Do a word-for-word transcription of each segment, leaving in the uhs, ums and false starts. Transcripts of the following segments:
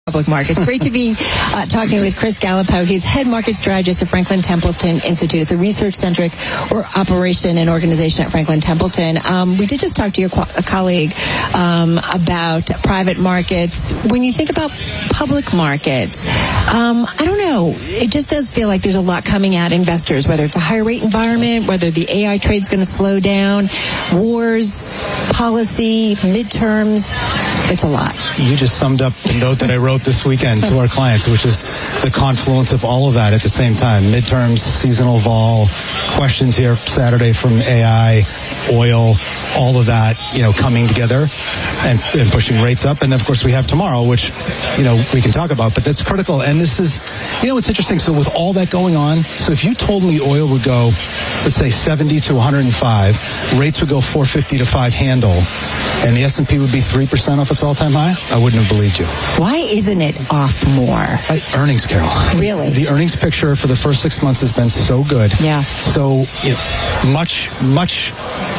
Public markets. Great to be uh, talking with Chris Gallipo. He's head market strategist at Franklin Templeton Institute. It's a research-centric or operation and organization at Franklin Templeton. Um, we did just talk to your co- colleague um, about private markets. When you think about public markets, um, I don't know. It just does feel like there's a lot coming at investors, whether it's a higher rate environment, whether the A I trade's going to slow down, wars, policy, midterms. It's a lot. You just summed up the note that I wrote this weekend to our clients, which is the confluence of all of that at the same time. Midterms, seasonal vol, questions here Saturday from A I, oil, all of that, you know, coming together and, and pushing rates up. And then, of course, we have tomorrow, which, you know, we can talk about, but that's critical. And this is, you know, it's interesting. So with all that going on, so if you told me oil would go, let's say seventy to one hundred five, rates would go four fifty to five handle, and the S and P would be three percent off its all-time high, I wouldn't have believed you. Why isn't it off more? I, earnings, Carol. Really? The earnings picture for the first six months has been so good. Yeah. So, you know, much, much...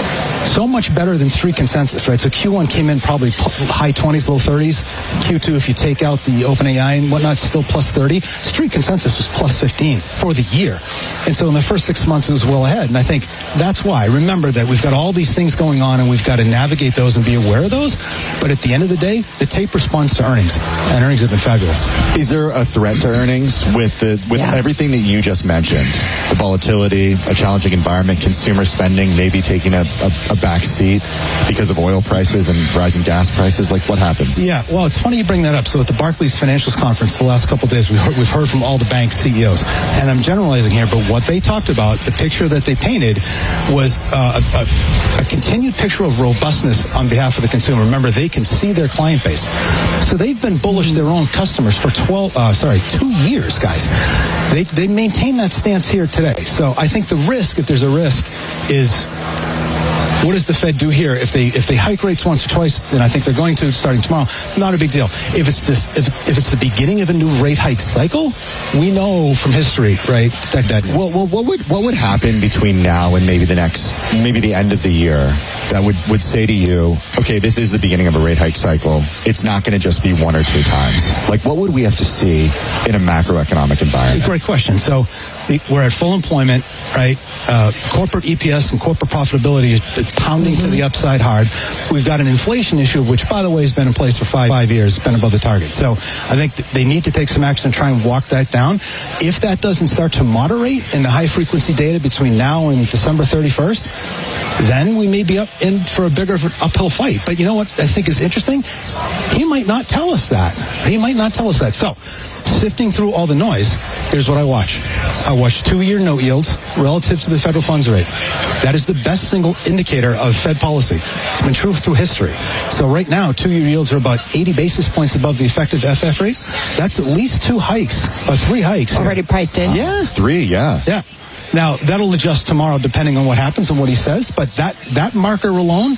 so much better than street consensus, right? So Q one came in probably high twenties, low thirties. Q two, if you take out the OpenAI and whatnot, still plus thirty. Street consensus was plus fifteen for the year. And so in the first six months, it was well ahead. And I think that's why. Remember that we've got all these things going on, and we've got to navigate those and be aware of those. But at the end of the day, the tape responds to earnings, and earnings have been fabulous. Is there a threat to earnings with the with yeah. everything that you just mentioned? The volatility, a challenging environment, consumer spending, maybe taking a, a, a back seat because of oil prices and rising gas prices? Like, what happens? Yeah, well, it's funny you bring that up. So at the Barclays Financials Conference the last couple of days, we heard, we've heard from all the bank C E Os. And I'm generalizing here, but what they talked about, the picture that they painted was uh, a, a continued picture of robustness on behalf of the consumer. Remember, they can see their client base. So they've been bullish their own customers for twelve, uh, sorry, two years, guys. They, they maintain that stance here today. So I think the risk, if there's a risk, is... what does the Fed do here? If they if they hike rates once or twice, then I think they're going to starting tomorrow. Not a big deal. If it's this, if, if it's the beginning of a new rate hike cycle, we know from history, right? That, that well, well, what would what would happen between now and maybe the next, maybe the end of the year, that would, would say to you, okay, this is the beginning of a rate hike cycle. It's not going to just be one or two times. Like, what would we have to see in a macroeconomic environment? Great question. So we're at full employment, right? Uh, corporate E P S and corporate profitability is pounding mm-hmm. to the upside hard. We've got an inflation issue, which, by the way, has been in place for five, five years. It's been above the target. So I think th- they need to take some action to try and walk that down. If that doesn't start to moderate in the high-frequency data between now and December thirty-first, then we may be up in for a bigger uphill fight. But you know what I think is interesting? He might not tell us that. He might not tell us that. So, sifting through all the noise, here's what I watch. I watch two-year note yields relative to the federal funds rate. That is the best single indicator of Fed policy. It's been true through history. So right now, two-year yields are about eighty basis points above the effective F F rate. That's at least two hikes, or three hikes. Already priced in? Yeah. Three, yeah. Yeah. Now, that'll adjust tomorrow depending on what happens and what he says, but that, that marker alone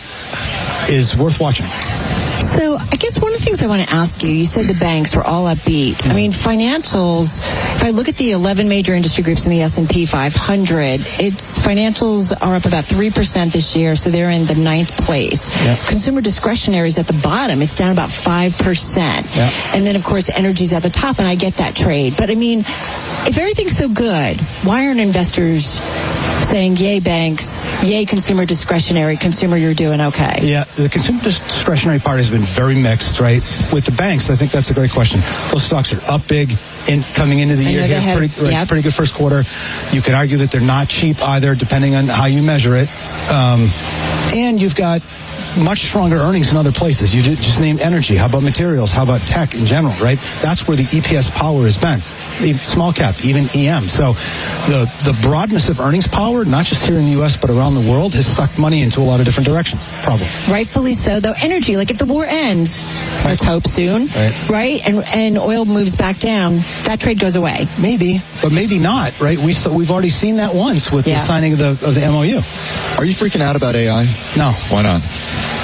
is worth watching. So I guess one of the things I want to ask you, you said the banks were all upbeat. I mean, financials, if I look at the eleven major industry groups in the S and P five hundred, its financials are up about three percent this year, so they're in the ninth place. Yep. Consumer discretionary is at the bottom. It's down about five percent. Yep. And then, of course, energy's at the top, and I get that trade. But, I mean, if everything's so good, why aren't investors saying, yay, banks, yay, consumer discretionary, consumer, you're doing okay? Yeah, the consumer discretionary part has been very mixed, right? With the banks, I think that's a great question. Those stocks are up big in coming into the I year here, have, pretty, right, yep. pretty good first quarter. You could argue that they're not cheap either, depending on how you measure it. Um, and you've got much stronger earnings in other places. You just named energy. How about materials? How about tech in general, right? That's where the E P S power has been. Small cap, even E M. So the the broadness of earnings power, not just here in the U S, but around the world, has sucked money into a lot of different directions. Probably. Rightfully so, though. Energy, like if the war ends, right. let's hope soon, right? right? And and oil moves back down, that trade goes away. Maybe, but maybe not, right? We so we've already seen that once with yeah. the signing of the of the M O U. Are you freaking out about A I? No. Why not?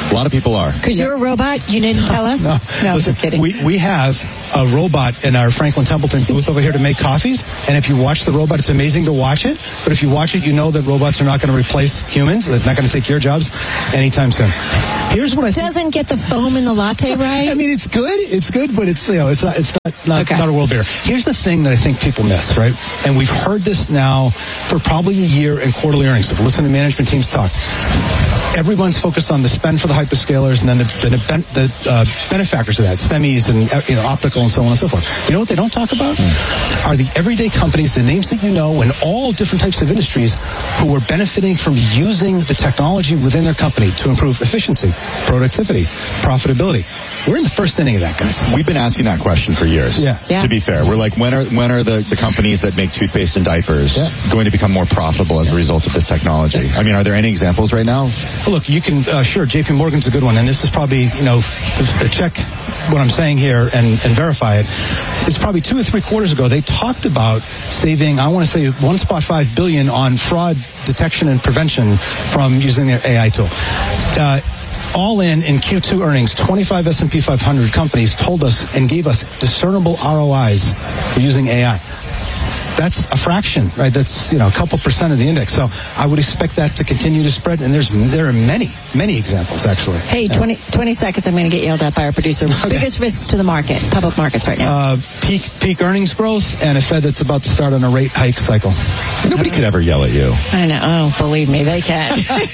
A lot of people are. Because you're a robot? You didn't tell us? No, no listen, just kidding. We, we have a robot in our Franklin Templeton booth over here to make coffees. And if you watch the robot, it's amazing to watch it. But if you watch it, you know that robots are not going to replace humans. They're not going to take your jobs anytime soon. Here's what I think. Doesn't get the foam in the latte right? I mean, it's good. It's good, but it's, you know, it's not, it's not, not, okay. not a world beer. Here's the thing that I think people miss, right? And we've heard this now for probably a year in quarterly earnings. So listen to management teams talk. Everyone's focused on the spend for the hyperscalers and then the, the, the uh, benefactors of that, semis and you know, optical and so on and so forth. You know what they don't talk about? Mm. Are the everyday companies, the names that you know in all different types of industries who are benefiting from using the technology within their company to improve efficiency, productivity, profitability. We're in the first inning of that, guys. We've been asking that question for years. Yeah. yeah. To be fair, we're like, when are when are the, the companies that make toothpaste and diapers yeah. going to become more profitable as a result of this technology? I mean, are there any examples right now? Well, look, you can, uh, sure, J P Morgan's a good one, and this is probably, you know, check what I'm saying here and, and verify it. It's probably two or three quarters ago, they talked about saving, I want to say, one point five billion dollars on fraud detection and prevention from using their A I tool. Uh, All in, in Q two earnings, twenty-five S and P five hundred companies told us and gave us discernible R O Is for using A I. That's a fraction, right? That's, you know, a couple percent of the index. So I would expect that to continue to spread. And there's there are many, many examples, actually. Hey, twenty, twenty seconds, I'm going to get yelled at by our producer. Okay. Biggest risk to the market, public markets right now? Uh, peak peak earnings growth and a Fed that's about to start on a rate hike cycle. Nobody could ever yell at you. I know. Oh, believe me, they can.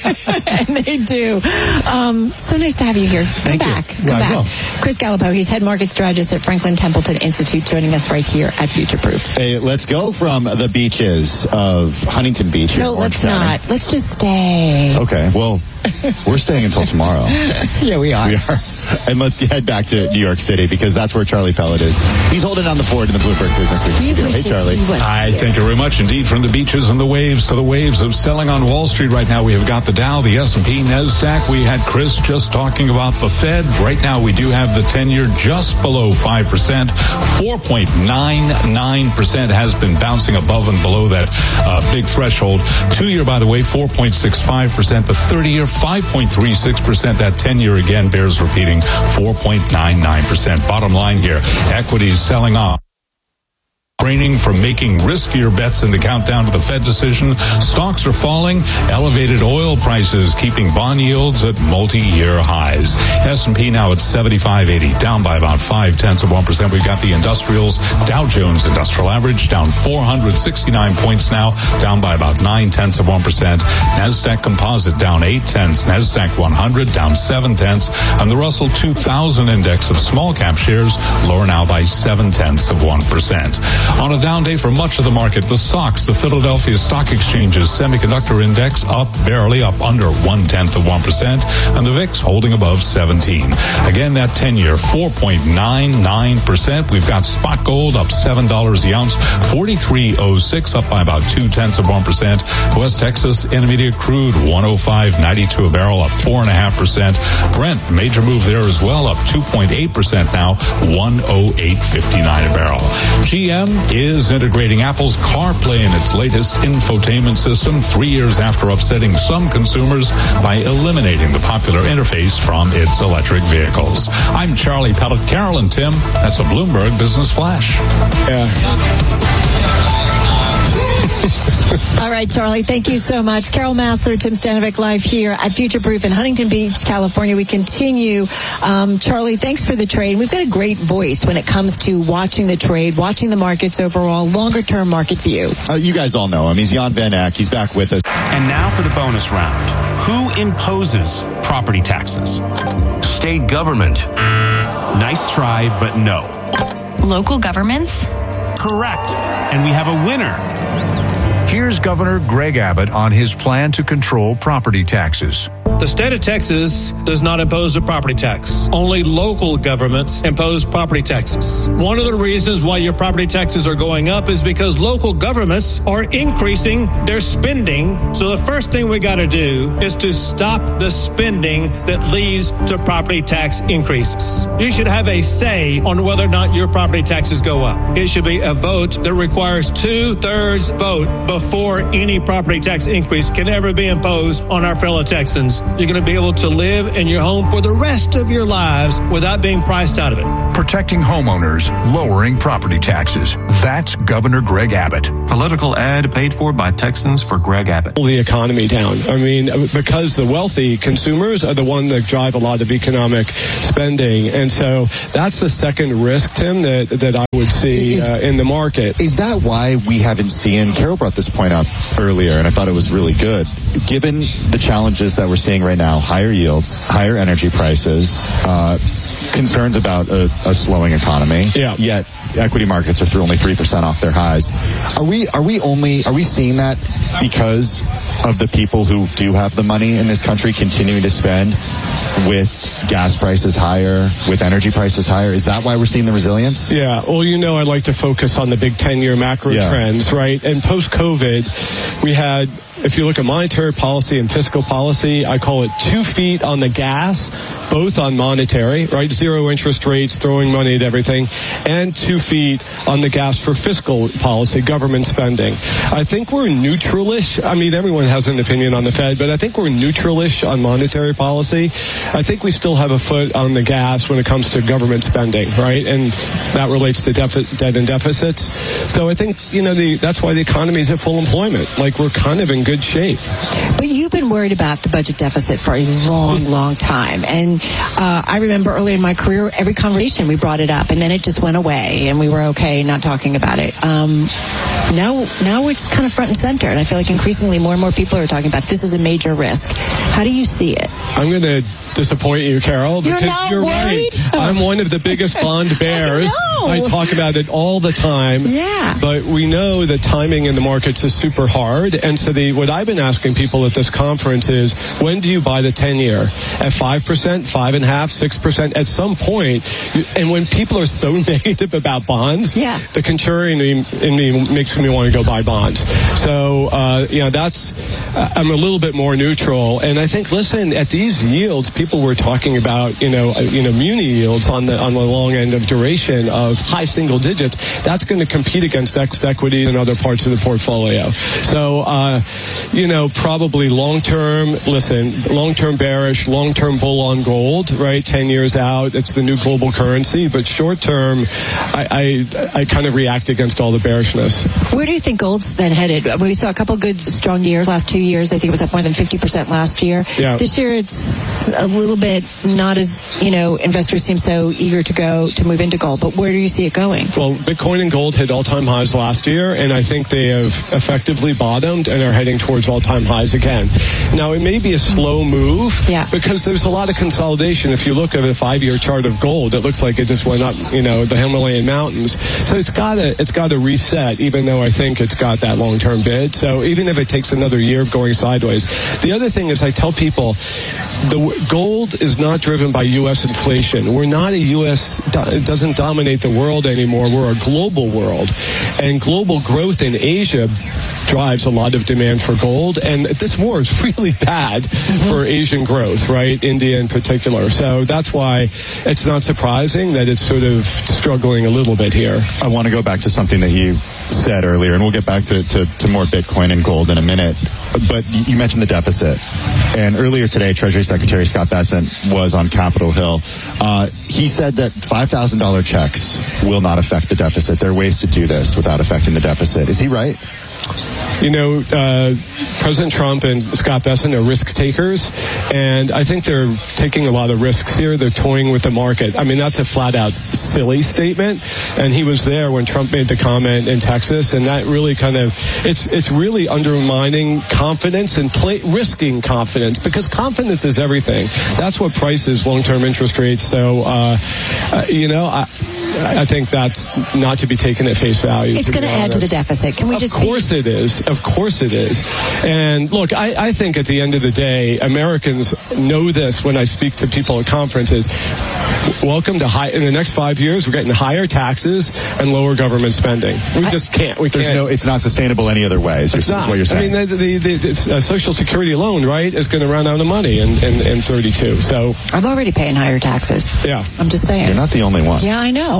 And they do. Um, so nice to have you here. Come Thank back. you. Come Yeah, back. Chris Gallipo, he's head market strategist at Franklin Templeton Institute, joining us right here at Future Proof. Hey, let's go from the beaches of Huntington Beach here. No, in Orange let's County. not. Let's just stay. Okay, well, we're staying until tomorrow. Yeah, we are. We are. And let's head back to New York City because that's where Charlie Pellet is. He's holding down the fort in the Bloomberg Business Week We studio. Hey, wishes Charlie. he was Hi, here. thank you very much indeed. From the beaches and the waves to the waves of selling on Wall Street right now, we have got the Dow, the S and P, NASDAQ. We had Chris just talking about the Fed. Right now, we do have the ten-year just below five percent. four point nine nine percent has been bouncing above and below that uh, big threshold. Two-year, by the way, four point six five percent. The thirty-year, five point three six percent. That ten-year, again, bears repeating, four point nine nine percent. Bottom line here, equities selling off. Refraining from making riskier bets in the countdown to the Fed decision. Stocks are falling. Elevated oil prices keeping bond yields at multi-year highs. S and P now at seventy-five eighty, down by about five tenths of one percent. We've got the industrials. Dow Jones Industrial Average down four hundred sixty-nine points now, down by about nine tenths of one percent. Nasdaq Composite down eight tenths. Nasdaq one hundred down seven tenths, and the Russell two thousand index of small cap shares lower now by seven tenths of one percent. On a down day for much of the market, the S O X, the Philadelphia Stock Exchange's semiconductor index, up barely, up under one-tenth of one percent, and the V I X holding above seventeen. Again, that ten-year, four point nine nine percent. We've got spot gold up seven dollars the ounce, forty-three oh six, up by about two-tenths of one percent. West Texas Intermediate Crude, one oh five ninety-two a barrel, up four point five percent. Brent, major move there as well, up two point eight percent now, one oh eight fifty-nine a barrel. G M is integrating Apple's CarPlay in its latest infotainment system three years after upsetting some consumers by eliminating the popular interface from its electric vehicles. I'm Charlie Pellet. Carol and Tim, that's a Bloomberg Business Flash. Yeah. All right, Charlie, thank you so much. Carol Massler, Tim Stanovic, live here at Future Proof in Huntington Beach, California. We continue. Um, Charlie, thanks for the trade. We've got a great voice when it comes to watching the trade, watching the markets overall, longer-term market view. Uh, you guys all know him. He's Jan Van Eck. He's back with us. And now for the bonus round. Who imposes property taxes? State government. Nice try, but no. Local governments? Correct. And we have a winner. Here's Governor Greg Abbott on his plan to control property taxes. The state of Texas does not impose a property tax. Only local governments impose property taxes. One of the reasons why your property taxes are going up is because local governments are increasing their spending. So the first thing we got to do is to stop the spending that leads to property tax increases. You should have a say on whether or not your property taxes go up. It should be a vote that requires two-thirds vote before any property tax increase can ever be imposed on our fellow Texans. you're going to be able to live in your home for the rest of your lives without being priced out of it. Protecting homeowners, lowering property taxes. That's Governor Greg Abbott. Political ad paid for by Texans for Greg Abbott. The economy down. I mean, because the wealthy consumers are the one that drive a lot of economic spending. And so that's the second risk, Tim, that, that I would see is, uh, in the market. Is that why we haven't seen, Carol brought this point up earlier, and I thought it was really good. Given the challenges that we're seeing right now, higher yields, higher energy prices, uh, concerns about a, a slowing economy, yeah. yet equity markets are through only three percent off their highs. Are we, are we only, are we seeing that because of the people who do have the money in this country continuing to spend with gas prices higher, with energy prices higher? Is that why we're seeing the resilience? Yeah. Well, you know, I like to focus on the big ten-year macro yeah. trends, right? And post-COVID, we had, if you look at monetary policy and fiscal policy, I call it two feet on the gas, both on monetary, right? Zero interest rates, throwing money at everything, and two feet on the gas for fiscal policy, government spending. I think we're neutralish. I mean, everyone has an opinion on the Fed, but I think we're neutralish on monetary policy. I think we still have a foot on the gas when it comes to government spending, right? And that relates to defi- debt and deficits. So I think, you know, the, that's why the economy is at full employment. Like, we're kind of in good shape. But you've been worried about the budget deficit for a long, long time. And uh, I remember early in my career, every conversation we brought it up, and then it just went away, and we were okay not talking about it. Um, now, now it's kind of front and center, and I feel like increasingly more and more people are talking about this is a major risk. How do you see it? I'm going to disappoint you, Carol, because you're, not you're worried? right. I'm one of the biggest bond bears. I, I talk about it all the time. Yeah. But we know that timing in the markets is super hard. And so the what I've been asking people at this conference is, when do you buy the ten-year? At five percent, five point five percent, six percent? At some point, and when people are so negative about bonds, yeah. the contrarian in me makes me want to go buy bonds. So, uh, you know, that's, uh, I'm a little bit more neutral. And I think, listen, at these yields, people People were talking about, you know, uh, you know, muni yields on the on the long end of duration of high single digits. That's going to compete against ex- equity and other parts of the portfolio. So, uh, you know, probably long term. Listen, long term bearish, long term bull on gold. Right, ten years out, it's the new global currency. But short term, I I, I kind of react against all the bearishness. Where do you think gold's then headed? We saw a couple good strong years last two years. I think it was up more than fifty percent last year. Yeah. This year it's a little bit not as, you know, investors seem so eager to go to move into gold, but where do you see it going? Well, Bitcoin and gold hit all-time highs last year, and I think they have effectively bottomed and are heading towards all-time highs again. Now, it may be a slow move yeah. because there's a lot of consolidation. If you look at a five-year chart of gold, it looks like it just went up, you know, the Himalayan mountains. So it's got to it's got to reset, even though I think it's got that long-term bid. So even if it takes another year of going sideways. The other thing is, I tell people, the gold is not driven by U S inflation. We're not a U S, it doesn't dominate the world anymore. We're a global world. And global growth in Asia drives a lot of demand for gold. And this war is really bad mm-hmm. for Asian growth, right? India in particular. So that's why it's not surprising that it's sort of struggling a little bit here. I want to go back to something that you said earlier, and we'll get back to, to, to more Bitcoin and gold in a minute. But you mentioned the deficit. And earlier today, Treasury Secretary Scott Bessent was on Capitol Hill. Uh, he said that five thousand dollars checks will not affect the deficit. There are ways to do this without affecting the deficit. Is he right? You know, uh, President Trump and Scott Bessent are risk takers, and I think they're taking a lot of risks here. They're toying with the market. I mean, that's a flat-out silly statement, and he was there when Trump made the comment in Texas, and that really kind of, it's it's really undermining confidence and play, risking confidence, because confidence is everything. That's what prices long-term interest rates. So, uh, uh, you know, I, I think that's not to be taken at face value. It's going to add to the deficit. Can we of just... Of course be- it is. Of course it is. And look, I, I think at the end of the day, Americans know this when I speak to people at conferences. Welcome to high, in the next five years, we're getting higher taxes and lower government spending. We I, just can't. We There's can't. no, it's not sustainable any other way, is it's not. what you're saying. I mean, the, the, the, the uh, Social Security alone, right, is going to run out of money in, in, in thirty-two. So I'm already paying higher taxes. Yeah. I'm just saying. You're not the only one. Yeah, I know.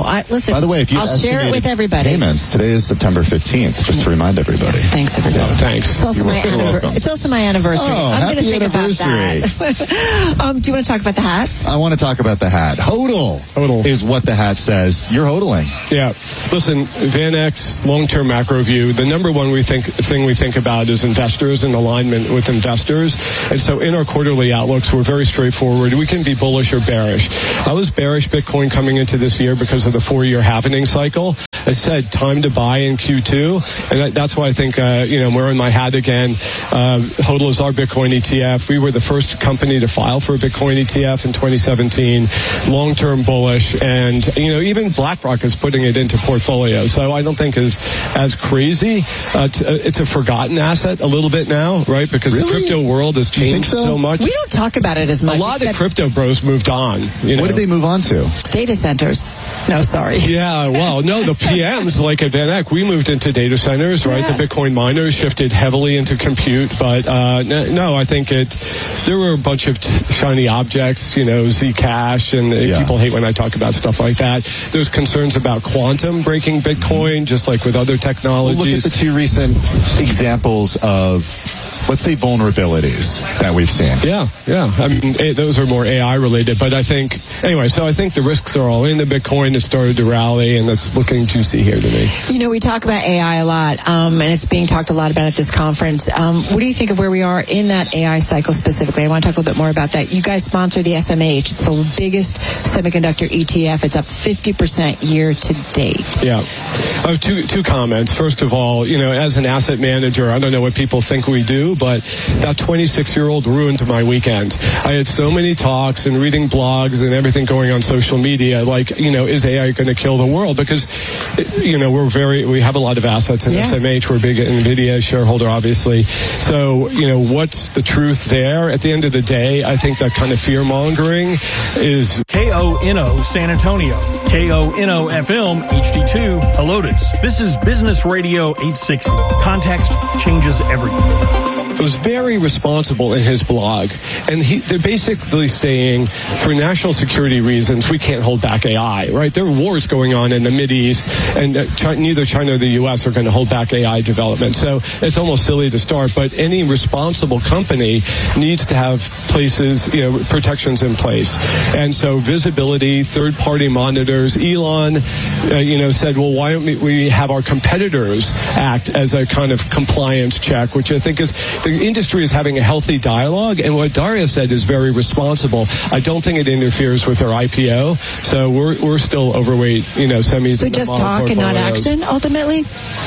I, listen, By the way, if you I'll share it with everybody. Payments, today is September fifteenth, just to remind everybody. Thanks, everybody. Oh, thanks. It's also, my anniver- it's also my anniversary. Oh, I'm going to happy think anniversary. about that. um, do you want to talk about the hat? I want to talk about the hat. Hodl. Hodl is what the hat says. You're hodling. Yeah. Listen, VanEck's long-term macro view, the number one we think thing we think about is investors and alignment with investors. And so in our quarterly outlooks, we're very straightforward. We can be bullish or bearish. I was bearish Bitcoin coming into this year because of the four-year halvening cycle. I said time to buy in Q two, and that, that's why I think, uh, you know, I'm wearing my hat again. Uh, HODL is our Bitcoin E T F. We were the first company to file for a Bitcoin E T F in twenty seventeen. Long-term bullish, and, you know, even BlackRock is putting it into portfolios. So I don't think it's as crazy. Uh, t- it's a forgotten asset a little bit now, right? Because Really? the crypto world has changed so? so much. We don't talk about it as much. A lot of crypto bros moved on. You know? What did they move on to? Data centers. No, sorry. Yeah, well, no, the P Ms, like at VanEck, we moved into data centers, right? Yeah. The Bitcoin miners shifted heavily into compute, but uh, no, I think it, there were a bunch of t- shiny objects, you know, Zcash, and uh, Yeah. people hate when I talk about stuff like that. There's concerns about quantum breaking Bitcoin, just like with other Well, technologies. look at the two recent examples of, let's say, vulnerabilities that we've seen. Yeah, yeah. I mean, eh, those are more A I related, but I think, anyway, so I think the risks are all in the Bitcoin. It started to rally, and that's looking juicy here to me. You know, we talk about A I a lot, um, and it's being talked a lot about at this conference. Um, what do you think of where we are in that A I cycle specifically? I want to talk a little bit more about that. You guys sponsor the S M H. It's the biggest semiconductor E T F. It's up fifty percent year to date. Yeah. I have two, two comments. First of all, you know, as an asset manager, I don't know what people think we do, but that twenty-six-year-old ruined my weekend. I had so many talks and reading blogs and everything going on social media, like, you know, is A I going to kill the world? Because, you know, we're very, we have a lot of assets in Yeah. S M H. We're a big NVIDIA shareholder, obviously. So, you know, what's the truth there? At the end of the day, I think that kind of fear-mongering is... K O N O San Antonio, K O N O F M H D two Helotes. This is Business Radio eight sixty. Context changes everything. was very responsible in his blog. And he, they're basically saying, for national security reasons, we can't hold back A I, right? There are wars going on in the Mideast, and uh, China, neither China or the U S are going to hold back A I development. So it's almost silly to start, but any responsible company needs to have places, you know, protections in place. And so visibility, third-party monitors. Elon, uh, you know, said, well, why don't we, we have our competitors act as a kind of compliance check, which I think is, the industry is having a healthy dialogue, and what Daria said is very responsible. I don't think it interferes with their I P O, so we're we're still overweight, you know, semis. So just talk and not action, ultimately?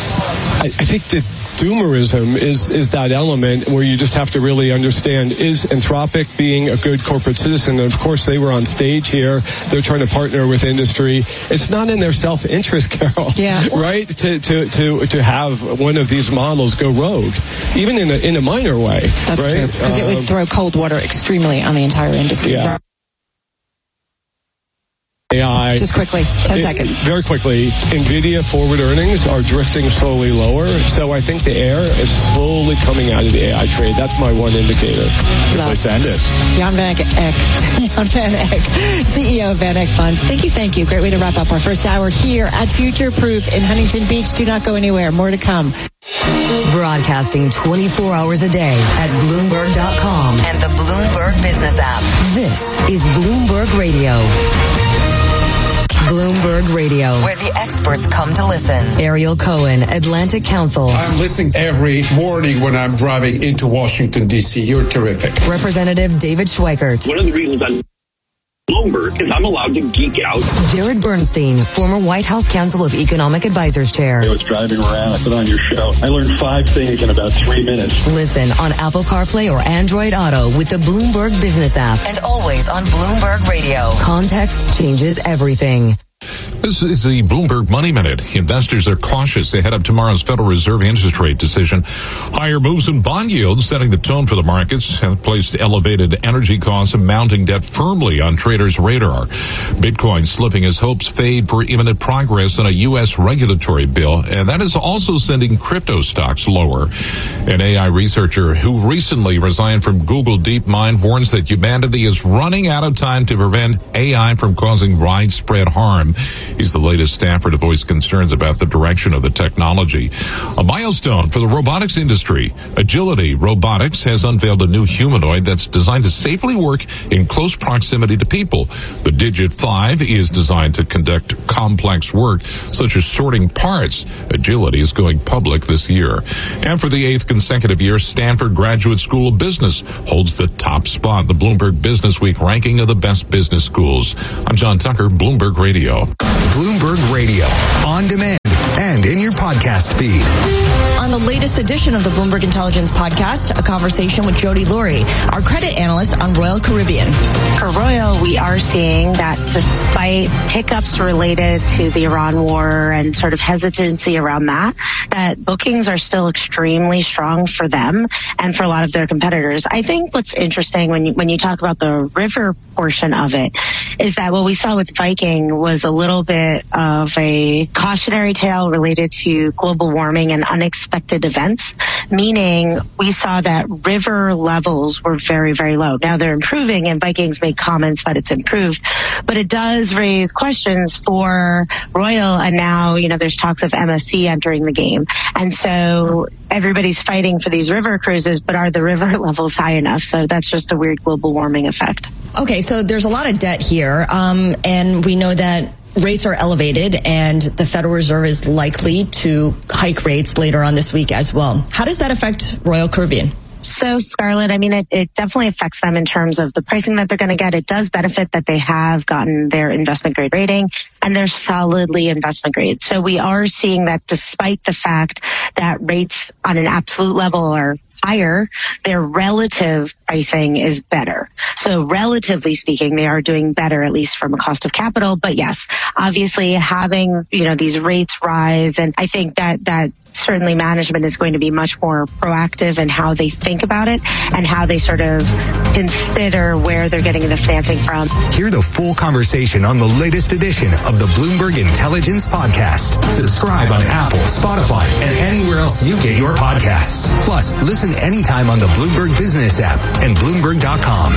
I, I think that doomerism is is that element where you just have to really understand, is Anthropic being a good corporate citizen? And of course, they were on stage here. They're trying to partner with industry. It's not in their self-interest, Carol. Yeah. Right? To to to to have one of these models go rogue, even in a in a minor way. That's right? true, because um, it would throw cold water extremely on the entire industry. Yeah. A I. Just quickly, ten it, seconds. Very quickly, NVIDIA forward earnings are drifting slowly lower, so I think the air is slowly coming out of the A I trade. That's my one indicator. Good place to end it. Jan van Eck, Jan van Eck, C E O of VanEck Funds. Thank you, thank you. Great way to wrap up our first hour here at Future Proof in Huntington Beach. Do not go anywhere. More to come. Broadcasting twenty-four hours a day at Bloomberg dot com and the Bloomberg Business app. This is Bloomberg Radio. Bloomberg Radio, where the experts come to listen. Ariel Cohen, Atlantic Council. I'm listening every morning when I'm driving into Washington, D C. You're terrific. Representative David Schweikert. One of the reasons I'm Bloomberg is I'm allowed to geek out. Jared Bernstein, former White House Council of Economic Advisors Chair. I was driving around. I put on your show. I learned five things in about three minutes. Listen on Apple CarPlay or Android Auto with the Bloomberg Business app, and always on Bloomberg Radio. Context changes everything. This is the Bloomberg Money Minute. Investors are cautious ahead of tomorrow's Federal Reserve interest rate decision. Higher moves in bond yields setting the tone for the markets have placed elevated energy costs and mounting debt firmly on traders' radar. Bitcoin slipping as hopes fade for imminent progress on a U S regulatory bill, and that is also sending crypto stocks lower. An A I researcher who recently resigned from Google DeepMind warns that humanity is running out of time to prevent A I from causing widespread harm. He's the latest staffer to voice concerns about the direction of the technology. A milestone for the robotics industry. Agility Robotics has unveiled a new humanoid that's designed to safely work in close proximity to people. The Digit five is designed to conduct complex work, such as sorting parts. Agility is going public this year. And for the eighth consecutive year, Stanford Graduate School of Business holds the top spot, the Bloomberg Business Week ranking of the best business schools. I'm John Tucker, Bloomberg Radio. Bloomberg Radio, on demand and in your podcast feed. On the latest edition of the Bloomberg Intelligence Podcast, a conversation with Jody Lurie, our credit analyst on Royal Caribbean. For Royal, we are seeing that despite hiccups related to the Iran war and sort of hesitancy around that, that bookings are still extremely strong for them and for a lot of their competitors. I think what's interesting when you, when you talk about the river portion of it is that what we saw with Viking was a little bit of a cautionary tale related to global warming and unexpected events, meaning we saw that river levels were very, very low. Now they're improving, and Vikings made comments that it's improved, but it does raise questions for Royal, and now, you know, there's talks of M S C entering the game. And so everybody's fighting for these river cruises, but are the river levels high enough? So that's just a weird global warming effect. Okay, so there's a lot of debt here, um, and we know that rates are elevated, and the Federal Reserve is likely to hike rates later on this week as well. How does that affect Royal Caribbean? So, Scarlett, I mean, it, it definitely affects them in terms of the pricing that they're going to get. It does benefit that they have gotten their investment grade rating, and they're solidly investment grade. So we are seeing that despite the fact that rates on an absolute level are higher, their relative pricing is better. So relatively speaking, they are doing better, at least from a cost of capital. But yes, obviously having, you know, these rates rise, and I think that that certainly management is going to be much more proactive in how they think about it and how they sort of consider where they're getting the financing from. Hear the full conversation on the latest edition of the Bloomberg Intelligence Podcast. Subscribe on Apple, Spotify, and anywhere else you get your podcasts. Plus, listen anytime on the Bloomberg Business app and Bloomberg dot com.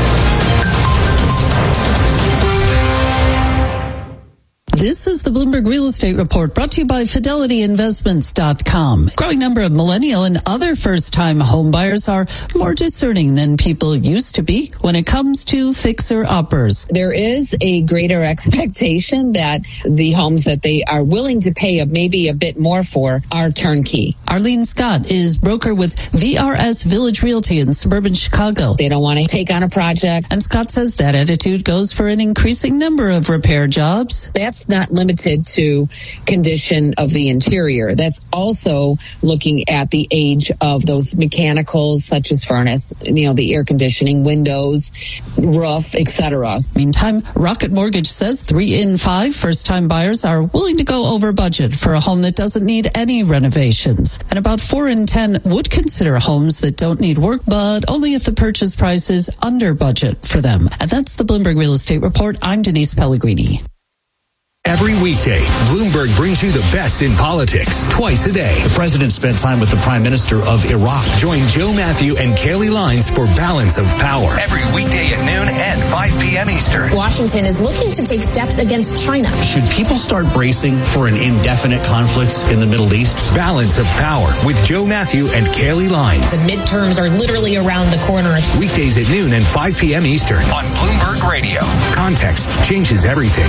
This is the Bloomberg Real Estate Report, brought to you by Fidelity Investments dot com. A growing number of millennial and other first-time homebuyers are more discerning than people used to be when it comes to fixer-uppers. There is a greater expectation that the homes that they are willing to pay a, maybe a bit more for are turnkey. Arlene Scott is broker with V R S Village Realty in suburban Chicago. They don't want to take on a project. And Scott says that attitude goes for an increasing number of repair jobs. That's not limited to condition of the interior. That's also looking at the age of those mechanicals, such as furnace, you know, the air conditioning, windows, roof, et cetera. Meantime, Rocket Mortgage says three in five first-time buyers are willing to go over budget for a home that doesn't need any renovations. And about four in ten would consider homes that don't need work, but only if the purchase price is under budget for them. And that's the Bloomberg Real Estate Report. I'm Denise Pellegrini. Every weekday, Bloomberg brings you the best in politics twice a day. The president spent time with the prime minister of Iraq. Join Joe Matthew and Kaylee Lines for Balance of Power. Every weekday at noon and five p.m. Eastern. Washington is looking to take steps against China. Should people start bracing for an indefinite conflict in the Middle East? Balance of Power with Joe Matthew and Kaylee Lines. The midterms are literally around the corner. Weekdays at noon and five p.m. Eastern on Bloomberg Radio. Context changes everything.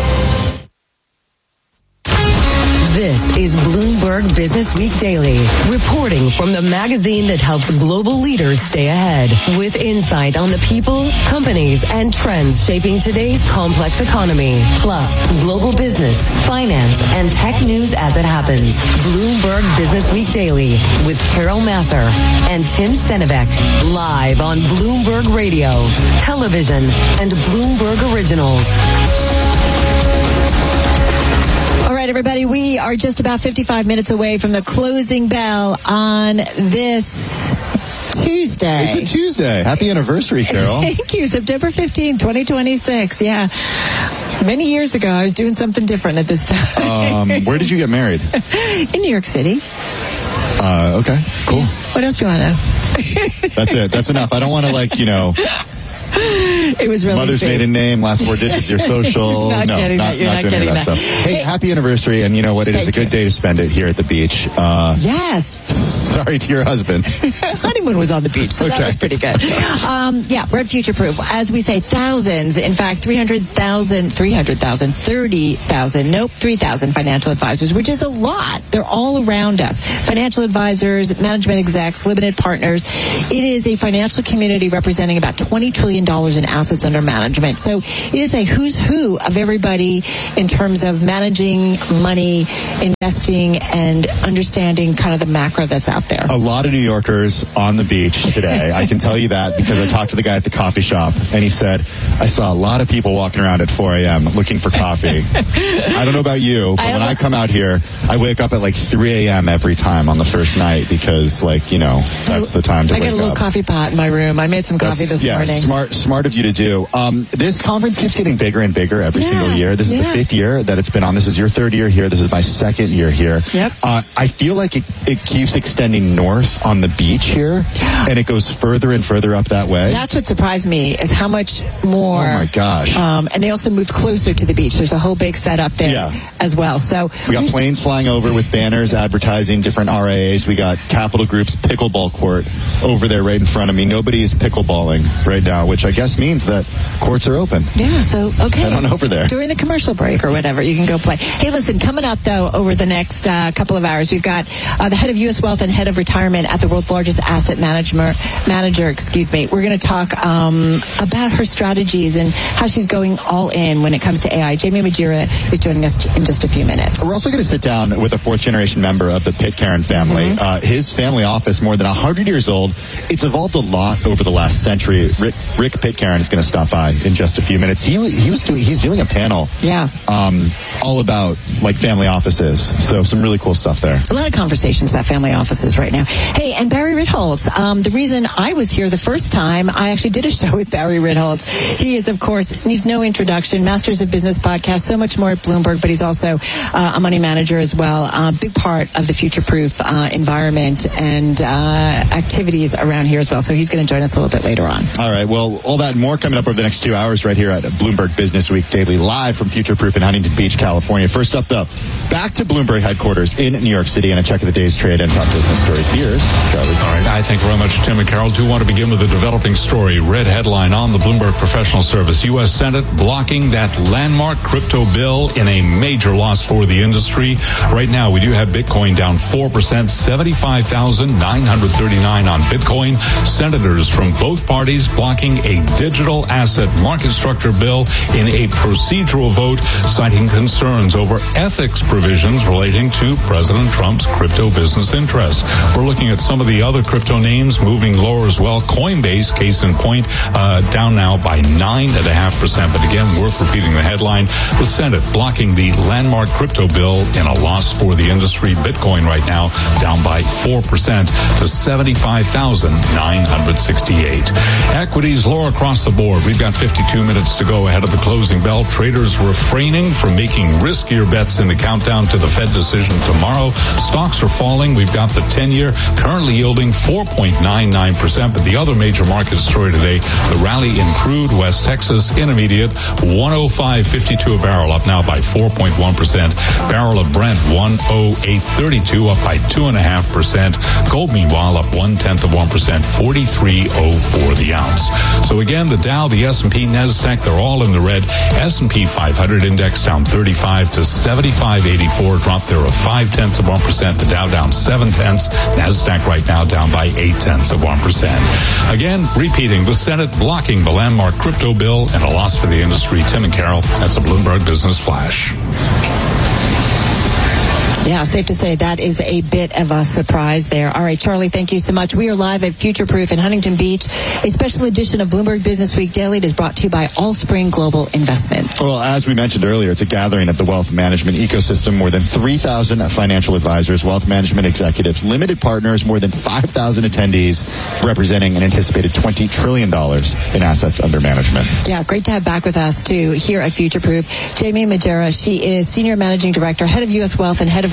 This is Bloomberg Business Week Daily, reporting from the magazine that helps global leaders stay ahead, with insight on the people, companies, and trends shaping today's complex economy, plus global business, finance, and tech news as it happens. Bloomberg Business Week Daily with Carol Masser and Tim Stennebeck, live on Bloomberg Radio, television, and Bloomberg Originals. All right, everybody, we are just about fifty-five minutes away from the closing bell on this Tuesday. It's a Tuesday. Happy anniversary, Carol. Thank you. September fifteenth, twenty twenty-six. Yeah. Many years ago, I was doing something different at this time. Um, where did you get married? In New York City. Uh, okay, cool. What else do you want to know? That's it. That's enough. I don't want to, like, you know... It was really Mother's sweet. maiden name, last four digits, your social. Not no, getting not, that. You're not not doing any getting of that, that. stuff. Hey, happy anniversary, and you know what? It is a Thank good you. day to spend it here at the beach. Uh, Yes. Sorry to your husband. Honeymoon was on the beach, so Okay. that was pretty good. Um, yeah, we're at Future Proof. As we say, thousands, in fact, three hundred thousand, three hundred thousand, thirty thousand, nope, three thousand financial advisors, which is a lot. They're all around us. Financial advisors, management execs, limited partners. It is a financial community representing about twenty trillion dollars in assets under management. So it is a who's who of everybody in terms of managing money, investing, and understanding kind of the macro that's out there. A lot of New Yorkers on the beach today. I can tell you that because I talked to the guy at the coffee shop, and he said, I saw a lot of people walking around at four a.m. looking for coffee. I don't know about you, but I when have I a- come out here, I wake up at like three a.m. every time on the first night because, like, you know, that's the time to I wake got a little up. coffee pot in my room. I made some coffee That's- this yeah, morning. smart, smart of you to do. Um, this conference keeps getting bigger and bigger every Yeah, single year. This is yeah. the fifth year that it's been on. This is your third year here. This is my second year here. Yep. Uh, I feel like it, it keeps extending north on the beach here, and it goes further and further up that way. That's what surprised me is how much more. Oh my gosh. Um, and they also moved closer to the beach. There's a whole big setup there Yeah. as well. So We got planes flying over with banners advertising different R A As. We got Capital Group's pickleball court over there right in front of me. Nobody is pickleballing right now, which I guess means that courts are open. Yeah, so, okay. Head on over there. During the commercial break or whatever, you can go play. Hey, listen, coming up, though, over the next uh, couple of hours, we've got uh, the head of U S Wealth and head of retirement at the world's largest asset manager, manager excuse me. We're going to talk um, about her strategies and how she's going all in when it comes to A I. Jamie Majira is joining us in just a few minutes. We're also going to sit down with a fourth-generation member of the Pitcairn family. Mm-hmm. Uh, his family office, more than one hundred years old. It's evolved a lot over the last century. Rick, Rick Pitcairn is going to stop by in just a few minutes. He, he was doing, he's doing a panel Yeah. um, all about, like, family offices. So some really cool stuff there. A lot of conversations about family offices right now. Hey, and Barry Ritholtz. Um, the reason I was here the first time, I actually did a show with Barry Ritholtz. He is, of course, needs no introduction, Masters of Business podcast, so much more at Bloomberg, but he's also uh, a money manager as well. A uh, big part of the future-proof uh, environment and uh, activities around here as well. So he's going to join us a little bit later on. All right. Well, all that and more coming up over the next two hours right here at Bloomberg Business Week Daily, live from Future Proof in Huntington Beach, California. First up, though, back to Bloomberg headquarters in New York City and a check of the day's trade and top business stories. Here's Charlie. All right. I thank you very much, Tim and Carol. Do want to begin with a developing story. Red headline on the Bloomberg Professional Service. U S Senate blocking that landmark crypto bill in a major loss for the industry. Right now, we do have Bitcoin down four percent, seventy-five thousand nine hundred thirty-nine on Bitcoin. Senators from both parties blocking a digital asset market structure bill in a procedural vote, citing concerns over ethics provisions relating to President Trump's crypto business interests. We're looking at some of the other crypto names moving lower as well. Coinbase, case in point, uh, down now by nine and a half percent. But again, worth repeating the headline. The Senate blocking the landmark crypto bill in a loss for the industry. Bitcoin right now down by four percent to seventy-five thousand nine hundred sixty-eight. Equities lower across the board. We've got fifty-two minutes to go ahead of the closing bell. Traders refraining from making riskier bets in the countdown to the Fed decision tomorrow. Stocks are falling. We've got the ten-year currently yielding four point nine nine percent. But the other major market story today, the rally in crude, West Texas Intermediate, one oh five fifty-two a barrel, up now by four point one percent. Barrel of Brent, one oh eight thirty-two, up by two point five percent. Gold, meanwhile, up one-tenth of one percent, forty-three oh four the ounce. So again, the Dow, the S and P, NASDAQ, they're all in the red. S and P five hundred index down thirty-five to seventy-five eighty-four, drop there of five-tenths of one percent. The Dow down seven-tenths. NASDAQ right now down by eight-tenths of one percent. Again, repeating, the Senate blocking the landmark crypto bill and a loss for the industry. Tim and Carol, that's a Bloomberg Business Flash. Yeah, safe to say that is a bit of a surprise there. All right, Charlie, thank you so much. We are live at Future Proof in Huntington Beach. A special edition of Bloomberg Business Week Daily is brought to you by Allspring Global Investments. Well, as we mentioned earlier, it's a gathering of the wealth management ecosystem. More than three thousand financial advisors, wealth management executives, limited partners, more than five thousand attendees, representing an anticipated twenty trillion dollars in assets under management. Yeah, great to have back with us, too, here at Future Proof. Jamie Majera, she is Senior Managing Director, Head of U S Wealth and Head of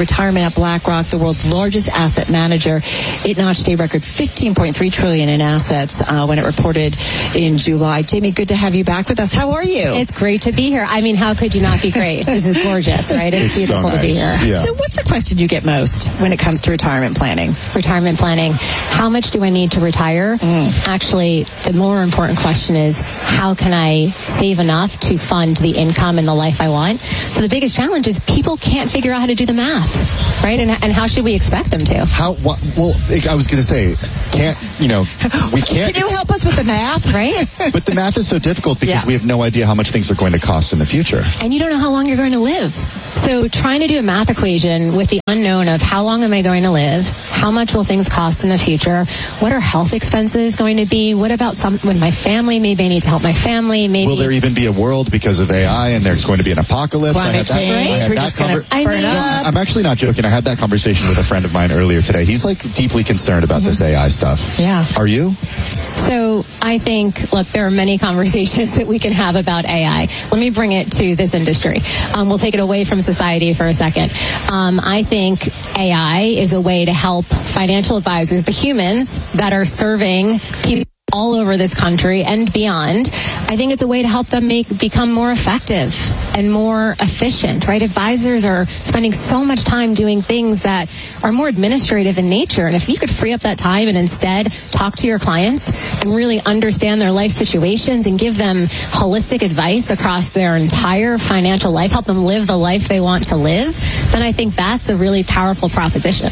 retirement at BlackRock, the world's largest asset manager. It notched a record fifteen point three trillion dollars in assets uh, when it reported in July. Jamie, good to have you back with us. How are you? It's great to be here. I mean, how could you not be great? This is gorgeous, right? It's, it's beautiful so nice. to be here. Yeah. So what's the question you get most when it comes to retirement planning? Retirement planning. How much do I need to retire? Mm. Actually, the more important question is, how can I save enough to fund the income and the life I want? So the biggest challenge is people can't figure out how to do the math, right? And, and how should we expect them to? How? What, well, I was going to say, can't, you know, we can't. Can you help us with the math? Right? But the math is so difficult because Yeah. we have no idea how much things are going to cost in the future. And you don't know how long you're going to live. So trying to do a math equation with the unknown of how long am I going to live? How much will things cost in the future? What are health expenses going to be? What about some with my family? Maybe I need to help my family. Maybe Will there even be a world because of A I and there's going to be an apocalypse? Climate I had that, change. I had We're that just gonna conver- burn I up. I'm actually not joking. I had that conversation with a friend of mine earlier today. He's like deeply concerned about mm-hmm. this A I stuff. Yeah. Are you? So I think, look, there are many conversations that we can have about A I. Let me bring it to this industry. Um, we'll take it away from society for a second. Um, I think A I is a way to help financial advisors, the humans that are serving people all over this country and beyond. I think it's a way to help them make become more effective and more efficient, right? Advisors are spending so much time doing things that are more administrative in nature. And if you could free up that time and instead talk to your clients and really understand their life situations and give them holistic advice across their entire financial life, help them live the life they want to live, then I think that's a really powerful proposition.